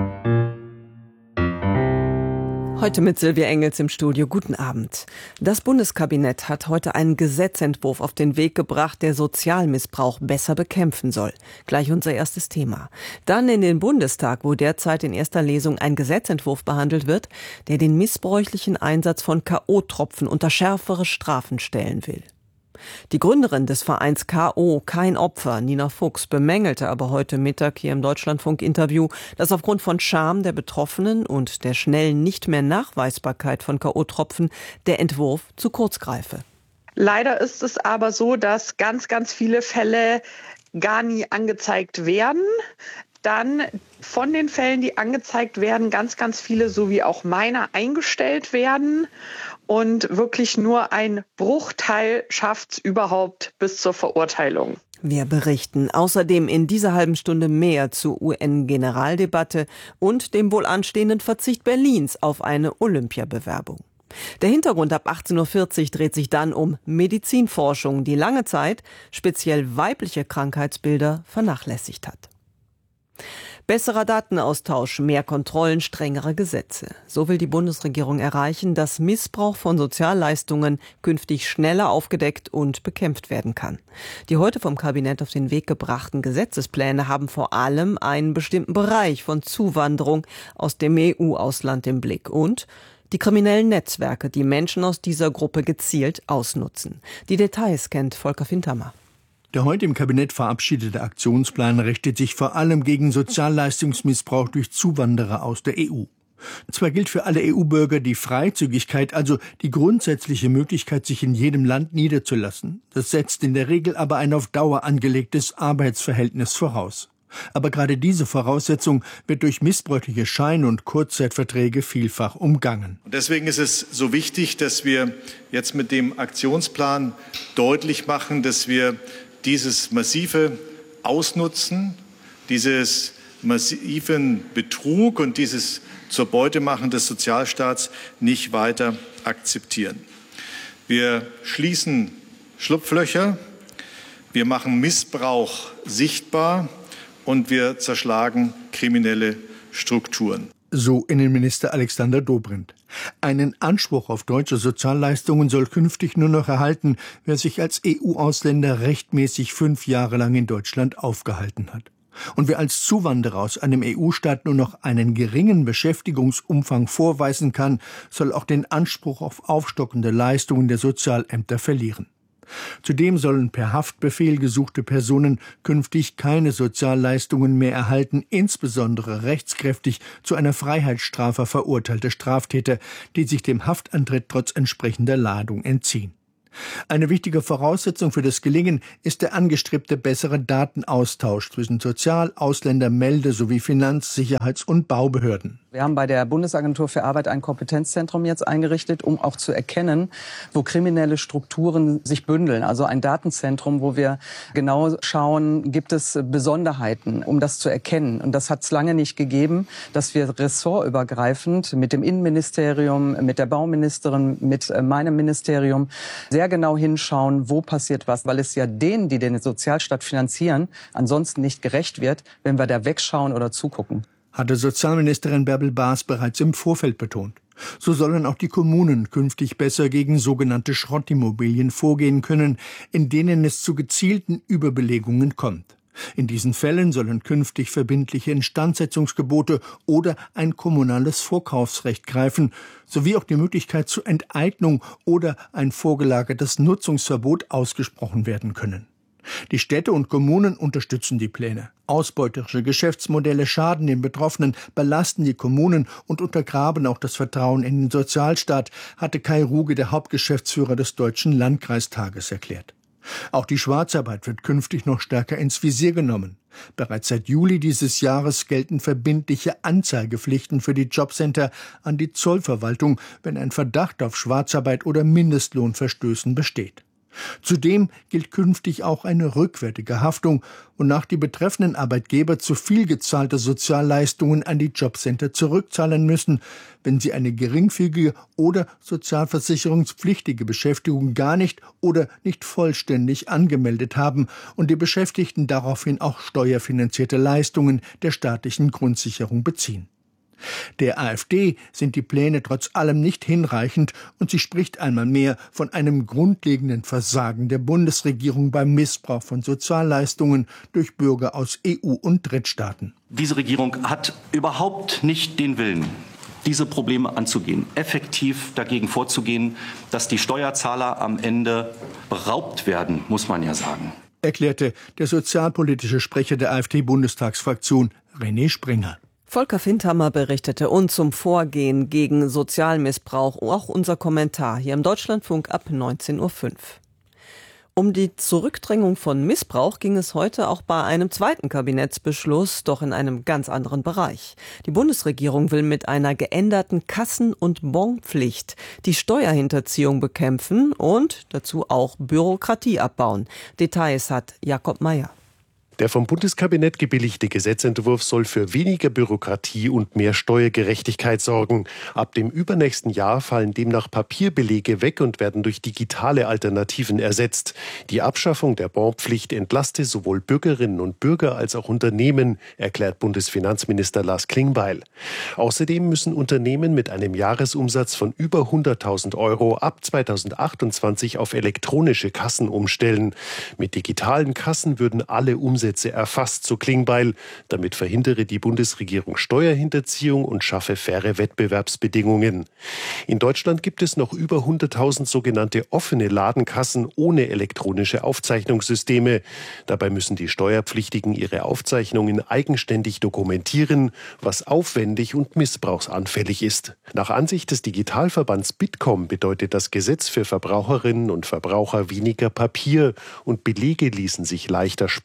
Heute mit Silvia Engels im Studio. Guten Abend. Das Bundeskabinett hat heute einen Gesetzentwurf auf den Weg gebracht, der Sozialmissbrauch besser bekämpfen soll. Gleich unser erstes Thema. Dann in den Bundestag, wo derzeit in erster Lesung ein Gesetzentwurf behandelt wird, der den missbräuchlichen Einsatz von K O-Tropfen unter schärfere Strafen stellen will. Die Gründerin des Vereins K O, Kein Opfer, Nina Fuchs, bemängelte aber heute Mittag hier im Deutschlandfunk-Interview, dass aufgrund von Scham der Betroffenen und der schnellen nicht mehr Nachweisbarkeit von K O-Tropfen der Entwurf zu kurz greife. Leider ist es aber so, dass ganz, ganz viele Fälle gar nie angezeigt werden. Dann von den Fällen, die angezeigt werden, ganz, ganz viele, so wie auch meiner, eingestellt werden. Und wirklich nur ein Bruchteil schafft es überhaupt bis zur Verurteilung. Wir berichten außerdem in dieser halben Stunde mehr zur U N-Generaldebatte und dem wohl anstehenden Verzicht Berlins auf eine Olympiabewerbung. Der Hintergrund ab achtzehn Uhr vierzig dreht sich dann um Medizinforschung, die lange Zeit speziell weibliche Krankheitsbilder vernachlässigt hat. Besserer Datenaustausch, mehr Kontrollen, strengere Gesetze. So will die Bundesregierung erreichen, dass Missbrauch von Sozialleistungen künftig schneller aufgedeckt und bekämpft werden kann. Die heute vom Kabinett auf den Weg gebrachten Gesetzespläne haben vor allem einen bestimmten Bereich von Zuwanderung aus dem E U-Ausland im Blick und die kriminellen Netzwerke, die Menschen aus dieser Gruppe gezielt ausnutzen. Die Details kennt Volker Fintermer. Der heute im Kabinett verabschiedete Aktionsplan richtet sich vor allem gegen Sozialleistungsmissbrauch durch Zuwanderer aus der E U. Zwar gilt für alle E U-Bürger die Freizügigkeit, also die grundsätzliche Möglichkeit, sich in jedem Land niederzulassen. Das setzt in der Regel aber ein auf Dauer angelegtes Arbeitsverhältnis voraus. Aber gerade diese Voraussetzung wird durch missbräuchliche Schein- und Kurzzeitverträge vielfach umgangen. Und deswegen ist es so wichtig, dass wir jetzt mit dem Aktionsplan deutlich machen, dass wir dieses massive Ausnutzen, dieses massiven Betrug und dieses zur Beutemachen des Sozialstaats nicht weiter akzeptieren. Wir schließen Schlupflöcher, wir machen Missbrauch sichtbar und wir zerschlagen kriminelle Strukturen. So Innenminister Alexander Dobrindt. Einen Anspruch auf deutsche Sozialleistungen soll künftig nur noch erhalten, wer sich als E U-Ausländer rechtmäßig fünf Jahre lang in Deutschland aufgehalten hat. Und wer als Zuwanderer aus einem E U-Staat nur noch einen geringen Beschäftigungsumfang vorweisen kann, soll auch den Anspruch auf aufstockende Leistungen der Sozialämter verlieren. Zudem sollen per Haftbefehl gesuchte Personen künftig keine Sozialleistungen mehr erhalten, insbesondere rechtskräftig zu einer Freiheitsstrafe verurteilte Straftäter, die sich dem Haftantritt trotz entsprechender Ladung entziehen. Eine wichtige Voraussetzung für das Gelingen ist der angestrebte bessere Datenaustausch zwischen Sozial-, Ausländer-, Melde- sowie Finanz-, Sicherheits- und Baubehörden. Wir haben bei der Bundesagentur für Arbeit ein Kompetenzzentrum jetzt eingerichtet, um auch zu erkennen, wo kriminelle Strukturen sich bündeln. Also ein Datenzentrum, wo wir genau schauen, gibt es Besonderheiten, um das zu erkennen. Und das hat es lange nicht gegeben, dass wir ressortübergreifend mit dem Innenministerium, mit der Bauministerin, mit meinem Ministerium sehr genau hinschauen, wo passiert was. Weil es ja denen, die den Sozialstaat finanzieren, ansonsten nicht gerecht wird, wenn wir da wegschauen oder zugucken. Hatte Sozialministerin Bärbel Baas bereits im Vorfeld betont. So sollen auch die Kommunen künftig besser gegen sogenannte Schrottimmobilien vorgehen können, in denen es zu gezielten Überbelegungen kommt. In diesen Fällen sollen künftig verbindliche Instandsetzungsgebote oder ein kommunales Vorkaufsrecht greifen, sowie auch die Möglichkeit zur Enteignung oder ein vorgelagertes Nutzungsverbot ausgesprochen werden können. Die Städte und Kommunen unterstützen die Pläne. Ausbeuterische Geschäftsmodelle schaden den Betroffenen, belasten die Kommunen und untergraben auch das Vertrauen in den Sozialstaat, hatte Kai Ruge, der Hauptgeschäftsführer des Deutschen Landkreistages, erklärt. Auch die Schwarzarbeit wird künftig noch stärker ins Visier genommen. Bereits seit Juli dieses Jahres gelten verbindliche Anzeigepflichten für die Jobcenter an die Zollverwaltung, wenn ein Verdacht auf Schwarzarbeit oder Mindestlohnverstößen besteht. Zudem gilt künftig auch eine rückwärtige Haftung, wonach die betreffenden Arbeitgeber zu viel gezahlte Sozialleistungen an die Jobcenter zurückzahlen müssen, wenn sie eine geringfügige oder sozialversicherungspflichtige Beschäftigung gar nicht oder nicht vollständig angemeldet haben und die Beschäftigten daraufhin auch steuerfinanzierte Leistungen der staatlichen Grundsicherung beziehen. Der AfD sind die Pläne trotz allem nicht hinreichend und sie spricht einmal mehr von einem grundlegenden Versagen der Bundesregierung beim Missbrauch von Sozialleistungen durch Bürger aus E U- und Drittstaaten. Diese Regierung hat überhaupt nicht den Willen, diese Probleme anzugehen, effektiv dagegen vorzugehen, dass die Steuerzahler am Ende beraubt werden, muss man ja sagen, erklärte der sozialpolitische Sprecher der AfD-Bundestagsfraktion René Springer. Volker Findhammer berichtete uns zum Vorgehen gegen Sozialmissbrauch. Auch unser Kommentar hier im Deutschlandfunk ab neunzehn Uhr fünf. Um die Zurückdrängung von Missbrauch ging es heute auch bei einem zweiten Kabinettsbeschluss, doch in einem ganz anderen Bereich. Die Bundesregierung will mit einer geänderten Kassen- und Bonpflicht die Steuerhinterziehung bekämpfen und dazu auch Bürokratie abbauen. Details hat Jakob Mayer. Der vom Bundeskabinett gebilligte Gesetzentwurf soll für weniger Bürokratie und mehr Steuergerechtigkeit sorgen. Ab dem übernächsten Jahr fallen demnach Papierbelege weg und werden durch digitale Alternativen ersetzt. Die Abschaffung der Bonpflicht entlaste sowohl Bürgerinnen und Bürger als auch Unternehmen, erklärt Bundesfinanzminister Lars Klingbeil. Außerdem müssen Unternehmen mit einem Jahresumsatz von über hunderttausend Euro ab zweitausendachtundzwanzig auf elektronische Kassen umstellen. Mit digitalen Kassen würden alle Umsätze erfasst, so Klingbeil. Damit verhindere die Bundesregierung Steuerhinterziehung und schaffe faire Wettbewerbsbedingungen. In Deutschland gibt es noch über hunderttausend sogenannte offene Ladenkassen ohne elektronische Aufzeichnungssysteme. Dabei müssen die Steuerpflichtigen ihre Aufzeichnungen eigenständig dokumentieren, was aufwendig und missbrauchsanfällig ist. Nach Ansicht des Digitalverbands Bitkom bedeutet das Gesetz für Verbraucherinnen und Verbraucher weniger Papier und Belege ließen sich leichter speichern und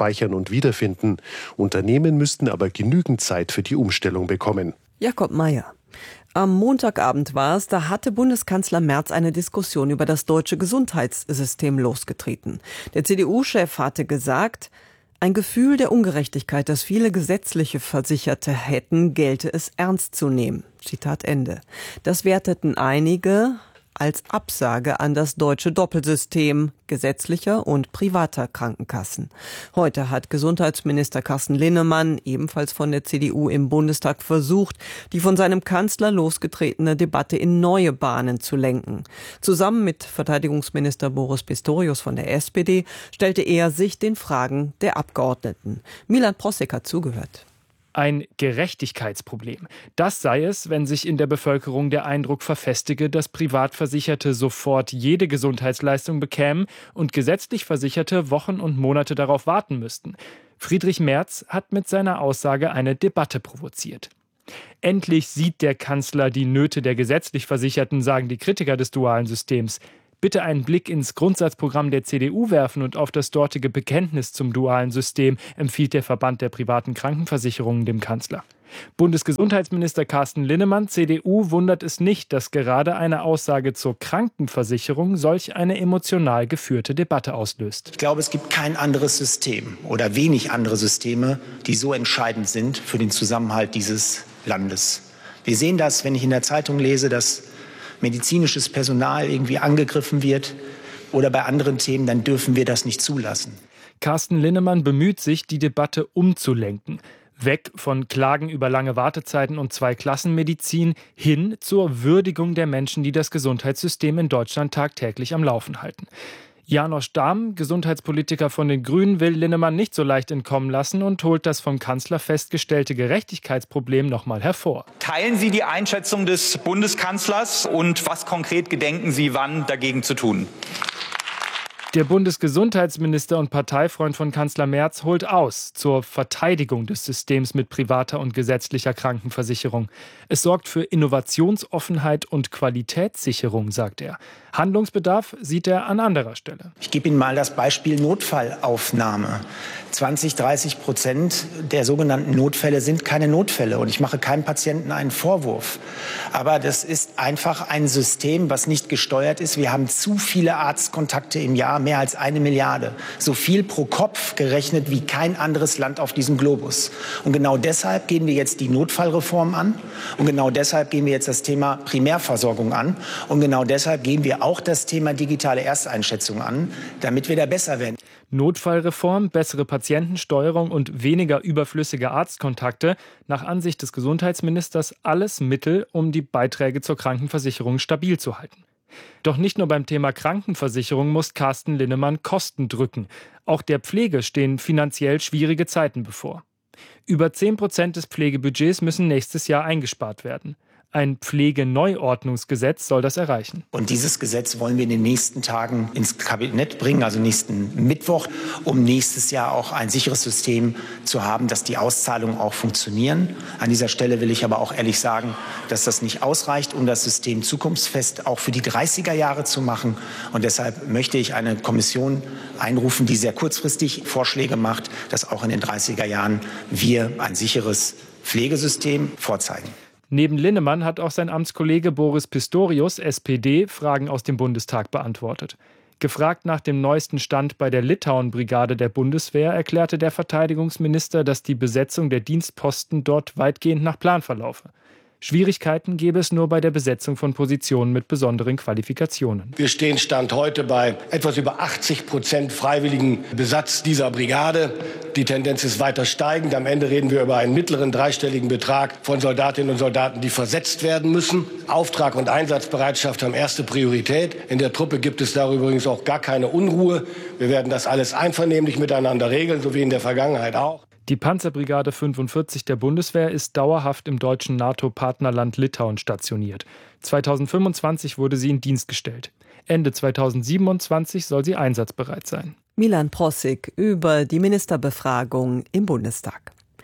Deutschland wiederfinden. Unternehmen müssten aber genügend Zeit für die Umstellung bekommen. Jakob Mayer. Am Montagabend war es, da hatte Bundeskanzler Merz eine Diskussion über das deutsche Gesundheitssystem losgetreten. Der C D U-Chef hatte gesagt, ein Gefühl der Ungerechtigkeit, das viele gesetzliche Versicherte hätten, gelte es ernst zu nehmen. Zitat Ende. Das werteten einige als Absage an das deutsche Doppelsystem gesetzlicher und privater Krankenkassen. Heute hat Gesundheitsminister Carsten Linnemann, ebenfalls von der C D U im Bundestag, versucht, die von seinem Kanzler losgetretene Debatte in neue Bahnen zu lenken. Zusammen mit Verteidigungsminister Boris Pistorius von der S P D stellte er sich den Fragen der Abgeordneten. Milan Prossek hat zugehört. Ein Gerechtigkeitsproblem. Das sei es, wenn sich in der Bevölkerung der Eindruck verfestige, dass Privatversicherte sofort jede Gesundheitsleistung bekämen und gesetzlich Versicherte Wochen und Monate darauf warten müssten. Friedrich Merz hat mit seiner Aussage eine Debatte provoziert. Endlich sieht der Kanzler die Nöte der gesetzlich Versicherten, sagen die Kritiker des dualen Systems. Bitte einen Blick ins Grundsatzprogramm der C D U werfen und auf das dortige Bekenntnis zum dualen System, empfiehlt der Verband der privaten Krankenversicherungen dem Kanzler. Bundesgesundheitsminister Carsten Linnemann, C D U, wundert es nicht, dass gerade eine Aussage zur Krankenversicherung solch eine emotional geführte Debatte auslöst. Ich glaube, es gibt kein anderes System oder wenig andere Systeme, die so entscheidend sind für den Zusammenhalt dieses Landes. Wir sehen das, wenn ich in der Zeitung lese, dass medizinisches Personal irgendwie angegriffen wird oder bei anderen Themen, dann dürfen wir das nicht zulassen. Carsten Linnemann bemüht sich, die Debatte umzulenken. Weg von Klagen über lange Wartezeiten und Zweiklassenmedizin hin zur Würdigung der Menschen, die das Gesundheitssystem in Deutschland tagtäglich am Laufen halten. Janosch Dahm, Gesundheitspolitiker von den Grünen, will Linnemann nicht so leicht entkommen lassen und holt das vom Kanzler festgestellte Gerechtigkeitsproblem noch mal hervor. Teilen Sie die Einschätzung des Bundeskanzlers und was konkret gedenken Sie wann dagegen zu tun? Der Bundesgesundheitsminister und Parteifreund von Kanzler Merz holt aus zur Verteidigung des Systems mit privater und gesetzlicher Krankenversicherung. Es sorgt für Innovationsoffenheit und Qualitätssicherung, sagt er. Handlungsbedarf sieht er an anderer Stelle. Ich gebe Ihnen mal das Beispiel Notfallaufnahme. zwanzig, dreißig Prozent der sogenannten Notfälle sind keine Notfälle. Und ich mache keinem Patienten einen Vorwurf. Aber das ist einfach ein System, was nicht gesteuert ist. Wir haben zu viele Arztkontakte im Jahr, mehr als eine Milliarde. So viel pro Kopf gerechnet wie kein anderes Land auf diesem Globus. Und genau deshalb gehen wir jetzt die Notfallreform an. Und genau deshalb gehen wir jetzt das Thema Primärversorgung an. Und genau deshalb gehen wir auch das Thema digitale Ersteinschätzung an, damit wir da besser werden. Notfallreform, bessere Patientensteuerung und weniger überflüssige Arztkontakte. Nach Ansicht des Gesundheitsministers alles Mittel, um die Beiträge zur Krankenversicherung stabil zu halten. Doch nicht nur beim Thema Krankenversicherung muss Carsten Linnemann Kosten drücken. Auch der Pflege stehen finanziell schwierige Zeiten bevor. Über zehn Prozent des Pflegebudgets müssen nächstes Jahr eingespart werden. Ein Pflegeneuordnungsgesetz soll das erreichen. Und dieses Gesetz wollen wir in den nächsten Tagen ins Kabinett bringen, also nächsten Mittwoch, um nächstes Jahr auch ein sicheres System zu haben, dass die Auszahlungen auch funktionieren. An dieser Stelle will ich aber auch ehrlich sagen, dass das nicht ausreicht, um das System zukunftsfest auch für die dreißiger Jahre zu machen. Und deshalb möchte ich eine Kommission einrufen, die sehr kurzfristig Vorschläge macht, dass auch in den dreißiger Jahren wir ein sicheres Pflegesystem vorzeigen. Neben Linnemann hat auch sein Amtskollege Boris Pistorius, S P D, Fragen aus dem Bundestag beantwortet. Gefragt nach dem neuesten Stand bei der Litauen-Brigade der Bundeswehr, erklärte der Verteidigungsminister, dass die Besetzung der Dienstposten dort weitgehend nach Plan verlaufe. Schwierigkeiten gäbe es nur bei der Besetzung von Positionen mit besonderen Qualifikationen. Wir stehen Stand heute bei etwas über achtzig Prozent freiwilligen Besatz dieser Brigade. Die Tendenz ist weiter steigend. Am Ende reden wir über einen mittleren dreistelligen Betrag von Soldatinnen und Soldaten, die versetzt werden müssen. Auftrag und Einsatzbereitschaft haben erste Priorität. In der Truppe gibt es darüber übrigens auch gar keine Unruhe. Wir werden das alles einvernehmlich miteinander regeln, so wie in der Vergangenheit auch. Die Panzerbrigade fünfundvierzig der Bundeswehr ist dauerhaft im deutschen NATO-Partnerland Litauen stationiert. zweitausendfünfundzwanzig wurde sie in Dienst gestellt. Ende zweitausendsiebenundzwanzig soll sie einsatzbereit sein. Milan Prossig über die Ministerbefragung im Bundestag.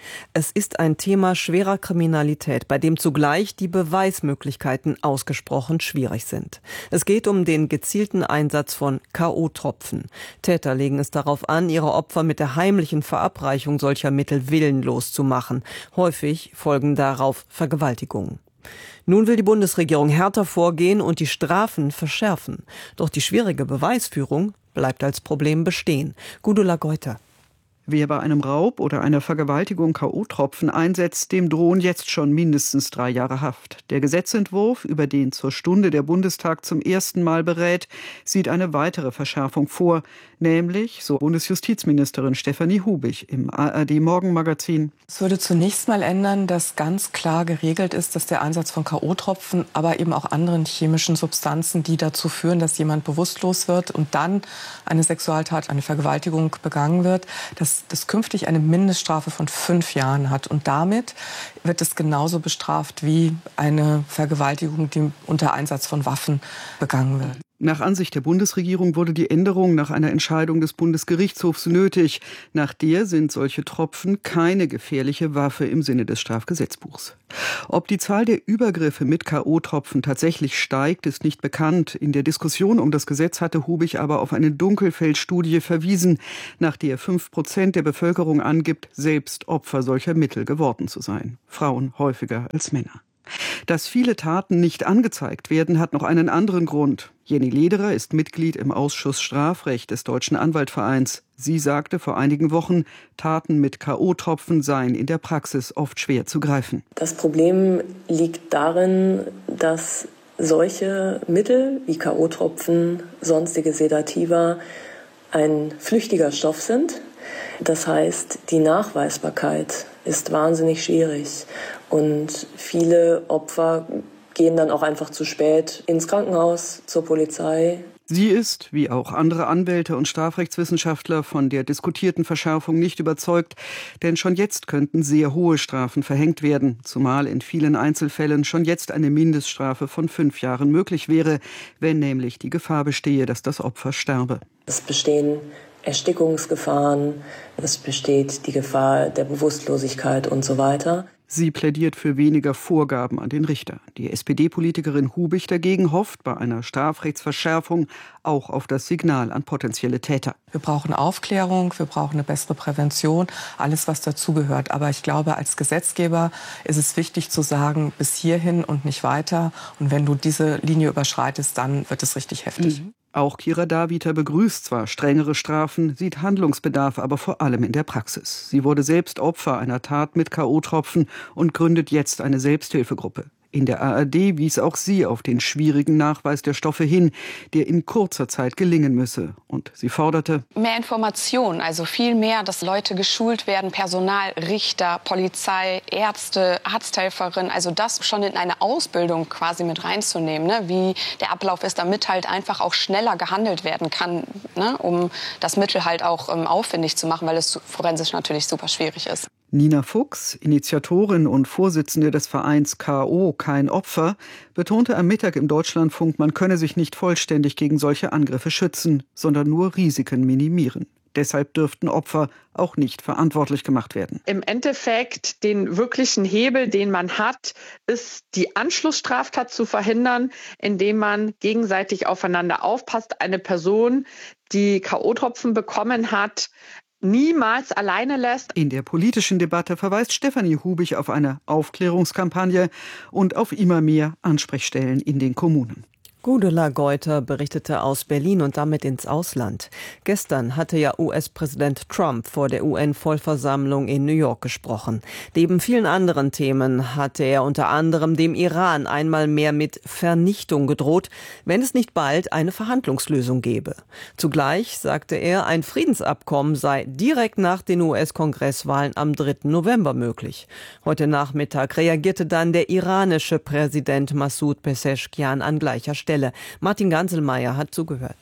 Es ist ein Thema schwerer Kriminalität, bei dem zugleich die Beweismöglichkeiten ausgesprochen schwierig sind. Es geht um den gezielten Einsatz von K O-Tropfen. Täter legen es darauf an, ihre Opfer mit der heimlichen Verabreichung solcher Mittel willenlos zu machen. Häufig folgen darauf Vergewaltigungen. Nun will die Bundesregierung härter vorgehen und die Strafen verschärfen. Doch die schwierige Beweisführung bleibt als Problem bestehen. Gudula Geuter. Wer bei einem Raub oder einer Vergewaltigung K O-Tropfen einsetzt, dem drohen jetzt schon mindestens drei Jahre Haft. Der Gesetzentwurf, über den zur Stunde der Bundestag zum ersten Mal berät, sieht eine weitere Verschärfung vor, nämlich, so Bundesjustizministerin Stefanie Hubig im A R D-Morgenmagazin. Es würde zunächst mal ändern, dass ganz klar geregelt ist, dass der Einsatz von K O-Tropfen, aber eben auch anderen chemischen Substanzen, die dazu führen, dass jemand bewusstlos wird und dann eine Sexualtat, eine Vergewaltigung begangen wird, dass das künftig eine Mindeststrafe von fünf Jahren hat. Und damit wird es genauso bestraft wie eine Vergewaltigung, die unter Einsatz von Waffen begangen wird. Nach Ansicht der Bundesregierung wurde die Änderung nach einer Entscheidung des Bundesgerichtshofs nötig. Nach der sind solche Tropfen keine gefährliche Waffe im Sinne des Strafgesetzbuchs. Ob die Zahl der Übergriffe mit K O-Tropfen tatsächlich steigt, ist nicht bekannt. In der Diskussion um das Gesetz hatte Hubig aber auf eine Dunkelfeldstudie verwiesen, nach der fünf Prozent der Bevölkerung angibt, selbst Opfer solcher Mittel geworden zu sein. Frauen häufiger als Männer. Dass viele Taten nicht angezeigt werden, hat noch einen anderen Grund. Jenny Lederer ist Mitglied im Ausschuss Strafrecht des Deutschen Anwaltvereins. Sie sagte vor einigen Wochen, Taten mit K O-Tropfen seien in der Praxis oft schwer zu greifen. Das Problem liegt darin, dass solche Mittel wie K O-Tropfen, sonstige Sedativa ein flüchtiger Stoff sind. Das heißt, die Nachweisbarkeit ist wahnsinnig schwierig. Und viele Opfer gehen dann auch einfach zu spät ins Krankenhaus, zur Polizei. Sie ist, wie auch andere Anwälte und Strafrechtswissenschaftler, von der diskutierten Verschärfung nicht überzeugt, denn schon jetzt könnten sehr hohe Strafen verhängt werden, zumal in vielen Einzelfällen schon jetzt eine Mindeststrafe von fünf Jahren möglich wäre, wenn nämlich die Gefahr bestehe, dass das Opfer sterbe. Es bestehen Erstickungsgefahren, es besteht die Gefahr der Bewusstlosigkeit und so weiter. Sie plädiert für weniger Vorgaben an den Richter. Die S P D-Politikerin Hubig dagegen hofft bei einer Strafrechtsverschärfung auch auf das Signal an potenzielle Täter. Wir brauchen Aufklärung, wir brauchen eine bessere Prävention, alles was dazugehört. Aber ich glaube, als Gesetzgeber ist es wichtig zu sagen, bis hierhin und nicht weiter. Und wenn du diese Linie überschreitest, dann wird es richtig heftig. Mhm. Auch Kira Daviter begrüßt zwar strengere Strafen, sieht Handlungsbedarf aber vor allem in der Praxis. Sie wurde selbst Opfer einer Tat mit K O-Tropfen und gründet jetzt eine Selbsthilfegruppe. In der A R D wies auch sie auf den schwierigen Nachweis der Stoffe hin, der in kurzer Zeit gelingen müsse. Und sie forderte mehr Information, also viel mehr, dass Leute geschult werden, Personal, Richter, Polizei, Ärzte, Arzthelferin, also das schon in eine Ausbildung quasi mit reinzunehmen, ne? Wie der Ablauf ist, damit halt einfach auch schneller gehandelt werden kann, ne? Um das Mittel halt auch ähm, aufwendig zu machen, weil es forensisch natürlich super schwierig ist. Nina Fuchs, Initiatorin und Vorsitzende des Vereins K O, kein Opfer, betonte am Mittag im Deutschlandfunk, man könne sich nicht vollständig gegen solche Angriffe schützen, sondern nur Risiken minimieren. Deshalb dürften Opfer auch nicht verantwortlich gemacht werden. Im Endeffekt den wirklichen Hebel, den man hat, ist die Anschlussstraftat zu verhindern, indem man gegenseitig aufeinander aufpasst. Eine Person, die K O-Tropfen bekommen hat, niemals alleine lässt. In der politischen Debatte verweist Stefanie Hubig auf eine Aufklärungskampagne und auf immer mehr Ansprechstellen in den Kommunen. Gudula Geuter berichtete aus Berlin und damit ins Ausland. Gestern hatte ja U S-Präsident Trump vor der U N-Vollversammlung in New York gesprochen. Neben vielen anderen Themen hatte er unter anderem dem Iran einmal mehr mit Vernichtung gedroht, wenn es nicht bald eine Verhandlungslösung gäbe. Zugleich sagte er, ein Friedensabkommen sei direkt nach den U S-Kongresswahlen am dritten November möglich. Heute Nachmittag reagierte dann der iranische Präsident Massoud Pezeshkian an gleicher Stelle. Martin Ganselmeier hat zugehört.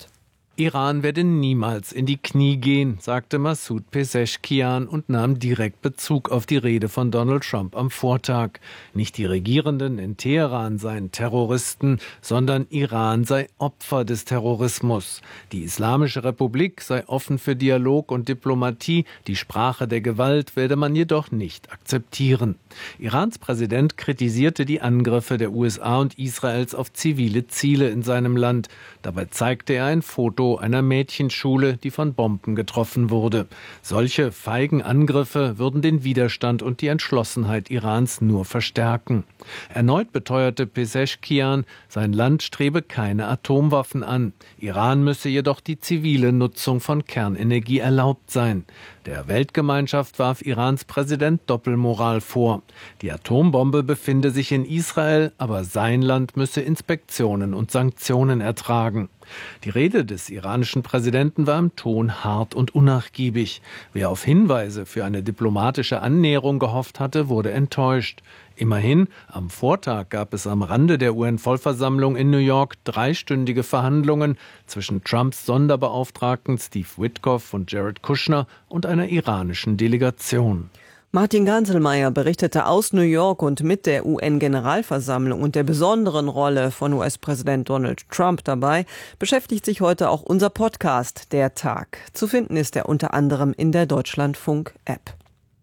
Iran werde niemals in die Knie gehen, sagte Masoud Pezeshkian und nahm direkt Bezug auf die Rede von Donald Trump am Vortag. Nicht die Regierenden in Teheran seien Terroristen, sondern Iran sei Opfer des Terrorismus. Die Islamische Republik sei offen für Dialog und Diplomatie, die Sprache der Gewalt werde man jedoch nicht akzeptieren. Irans Präsident kritisierte die Angriffe der U S A und Israels auf zivile Ziele in seinem Land. Dabei zeigte er ein Foto einer Mädchenschule, die von Bomben getroffen wurde. Solche feigen Angriffe würden den Widerstand und die Entschlossenheit Irans nur verstärken. Erneut beteuerte Pezeshkian, sein Land strebe keine Atomwaffen an. Iran müsse jedoch die zivile Nutzung von Kernenergie erlaubt sein. Der Weltgemeinschaft warf Irans Präsident Doppelmoral vor. Die Atombombe befinde sich in Israel, aber sein Land müsse Inspektionen und Sanktionen ertragen. Die Rede des iranischen Präsidenten war im Ton hart und unnachgiebig. Wer auf Hinweise für eine diplomatische Annäherung gehofft hatte, wurde enttäuscht. Immerhin, am Vortag gab es am Rande der U N-Vollversammlung in New York dreistündige Verhandlungen zwischen Trumps Sonderbeauftragten Steve Witkoff und Jared Kushner und einer iranischen Delegation. Martin Ganselmeier berichtete aus New York und mit der U N-Generalversammlung und der besonderen Rolle von U S-Präsident Donald Trump dabei beschäftigt sich heute auch unser Podcast Der Tag. Zu finden ist er unter anderem in der Deutschlandfunk-App.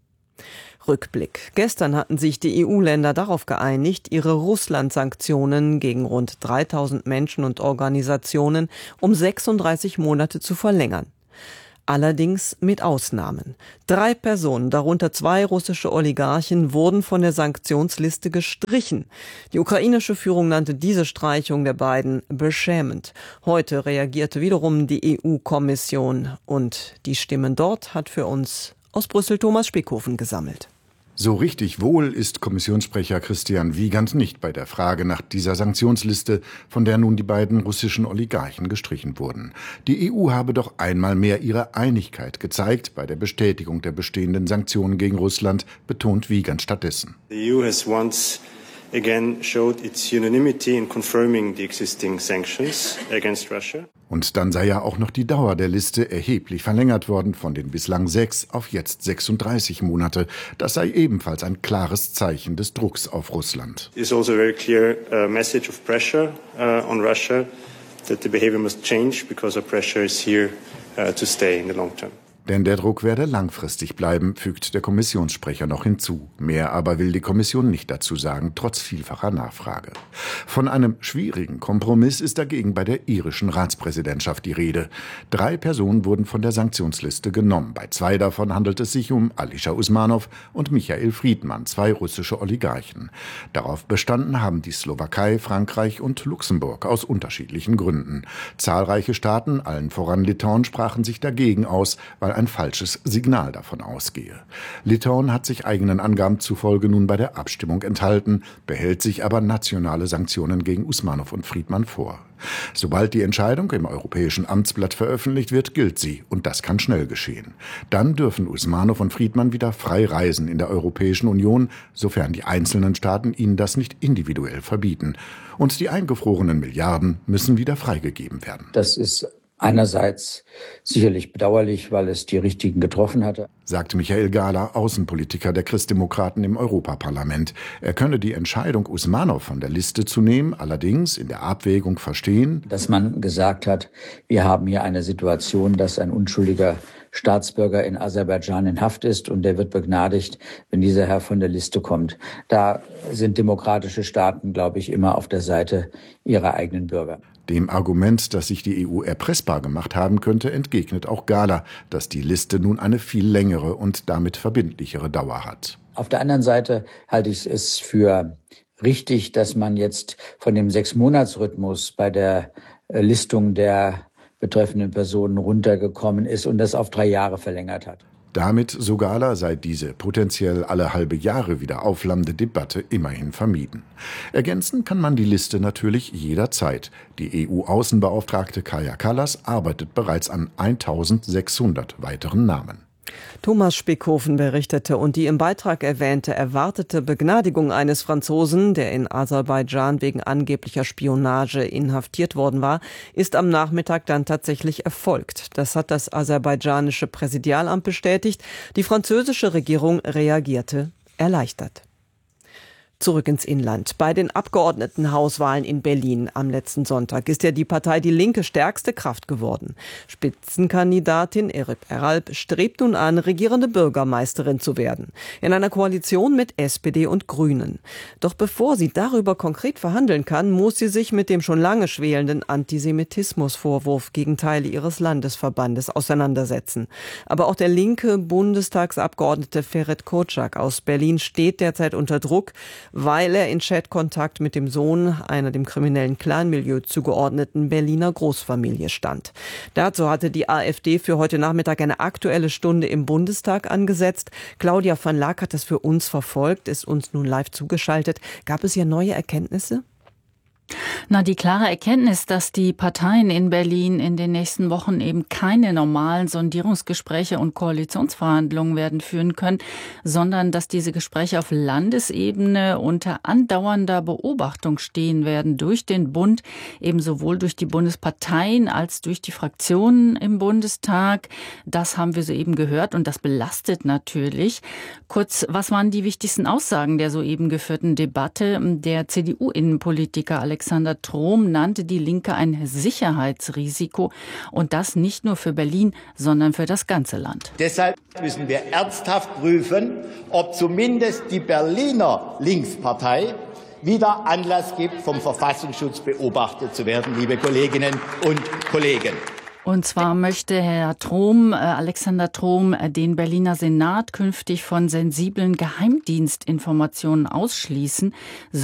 Rückblick. Gestern hatten sich die E U-Länder darauf geeinigt, ihre Russland-Sanktionen gegen rund dreitausend Menschen und Organisationen um sechsunddreißig Monate zu verlängern. Allerdings mit Ausnahmen. Drei Personen, darunter zwei russische Oligarchen, wurden von der Sanktionsliste gestrichen. Die ukrainische Führung nannte diese Streichung der beiden beschämend. Heute reagierte wiederum die E U-Kommission und die Stimmen dort hat für uns aus Brüssel Thomas Spickhofen gesammelt. So richtig wohl ist Kommissionssprecher Christian Wiegand nicht bei der Frage nach dieser Sanktionsliste, von der nun die beiden russischen Oligarchen gestrichen wurden. Die E U habe doch einmal mehr ihre Einigkeit gezeigt bei der Bestätigung der bestehenden Sanktionen gegen Russland, betont Wiegand stattdessen. The E U has once again showed its unanimity in confirming the existing sanctions against Russia. Und dann sei ja auch noch die Dauer der Liste erheblich verlängert worden, von den bislang sechs auf jetzt sechsunddreißig Monate. Das sei ebenfalls ein klares Zeichen des Drucks auf Russland. It is also a very clear uh, message of pressure uh, on Russia that the behavior must change because our pressure is here uh, to stay in the long term. Denn der Druck werde langfristig bleiben, fügt der Kommissionssprecher noch hinzu. Mehr aber will die Kommission nicht dazu sagen, trotz vielfacher Nachfrage. Von einem schwierigen Kompromiss ist dagegen bei der irischen Ratspräsidentschaft die Rede. Drei Personen wurden von der Sanktionsliste genommen. Bei zwei davon handelt es sich um Alisher Usmanov und Michael Friedmann, zwei russische Oligarchen. Darauf bestanden haben die Slowakei, Frankreich und Luxemburg aus unterschiedlichen Gründen. Zahlreiche Staaten, allen voran Litauen, sprachen sich dagegen aus, weil ein falsches Signal davon ausgehe. Litauen hat sich eigenen Angaben zufolge nun bei der Abstimmung enthalten, behält sich aber nationale Sanktionen gegen Usmanov und Friedmann vor. Sobald die Entscheidung im Europäischen Amtsblatt veröffentlicht wird, gilt sie, und das kann schnell geschehen. Dann dürfen Usmanov und Friedmann wieder frei reisen in der Europäischen Union, sofern die einzelnen Staaten ihnen das nicht individuell verbieten. Und die eingefrorenen Milliarden müssen wieder freigegeben werden. Das ist einerseits sicherlich bedauerlich, weil es die Richtigen getroffen hatte, sagt Michael Gahler, Außenpolitiker der Christdemokraten im Europaparlament. Er könne die Entscheidung, Usmanov von der Liste zu nehmen, allerdings in der Abwägung verstehen, dass man gesagt hat, wir haben hier eine Situation, dass ein unschuldiger Staatsbürger in Aserbaidschan in Haft ist und der wird begnadigt, wenn dieser Herr von der Liste kommt. Da sind demokratische Staaten, glaube ich, immer auf der Seite ihrer eigenen Bürger. Dem Argument, dass sich die E U erpressbar gemacht haben könnte, entgegnet auch Gahler, dass die Liste nun eine viel längere und damit verbindlichere Dauer hat. Auf der anderen Seite halte ich es für richtig, dass man jetzt von dem Sechs-Monats-Rhythmus bei der Listung der betreffenden Personen runtergekommen ist und das auf drei Jahre verlängert hat. Damit, so Gahler, sei diese potenziell alle halbe Jahre wieder aufflammende Debatte immerhin vermieden. Ergänzen kann man die Liste natürlich jederzeit. Die E U-Außenbeauftragte Kaja Kallas arbeitet bereits an eintausendsechshundert weiteren Namen. Thomas Spickhofen berichtete, und die im Beitrag erwähnte erwartete Begnadigung eines Franzosen, der in Aserbaidschan wegen angeblicher Spionage inhaftiert worden war, ist am Nachmittag dann tatsächlich erfolgt. Das hat das aserbaidschanische Präsidialamt bestätigt. Die französische Regierung reagierte erleichtert. Zurück ins Inland. Bei den Abgeordnetenhauswahlen in Berlin am letzten Sonntag ist ja die Partei Die Linke stärkste Kraft geworden. Spitzenkandidatin Erik Eralp strebt nun an, regierende Bürgermeisterin zu werden. In einer Koalition mit S P D und Grünen. Doch bevor sie darüber konkret verhandeln kann, muss sie sich mit dem schon lange schwelenden Antisemitismusvorwurf gegen Teile ihres Landesverbandes auseinandersetzen. Aber auch der linke Bundestagsabgeordnete Ferit Kocak aus Berlin steht derzeit unter Druck, weil er in Chatkontakt mit dem Sohn einer dem kriminellen Clanmilieu zugeordneten Berliner Großfamilie stand. Dazu hatte die AfD für heute Nachmittag eine Aktuelle Stunde im Bundestag angesetzt. Claudia van Laak hat das für uns verfolgt, ist uns nun live zugeschaltet. Gab es hier neue Erkenntnisse? Na, die klare Erkenntnis, dass die Parteien in Berlin in den nächsten Wochen eben keine normalen Sondierungsgespräche und Koalitionsverhandlungen werden führen können, sondern dass diese Gespräche auf Landesebene unter andauernder Beobachtung stehen werden durch den Bund, eben sowohl durch die Bundesparteien als durch die Fraktionen im Bundestag. Das haben wir soeben gehört und das belastet natürlich. Kurz, was waren die wichtigsten Aussagen der soeben geführten Debatte? Der C D U-Innenpolitiker Alexander Trom nannte die Linke ein Sicherheitsrisiko und das nicht nur für Berlin, sondern für das ganze Land. Deshalb müssen wir ernsthaft prüfen, ob zumindest die Berliner Linkspartei wieder Anlass gibt, vom Verfassungsschutz beobachtet zu werden, liebe Kolleginnen und Kollegen. Und zwar möchte Herr Trom, äh, Alexander Trom, äh, den Berliner Senat künftig von sensiblen Geheimdienstinformationen ausschließen.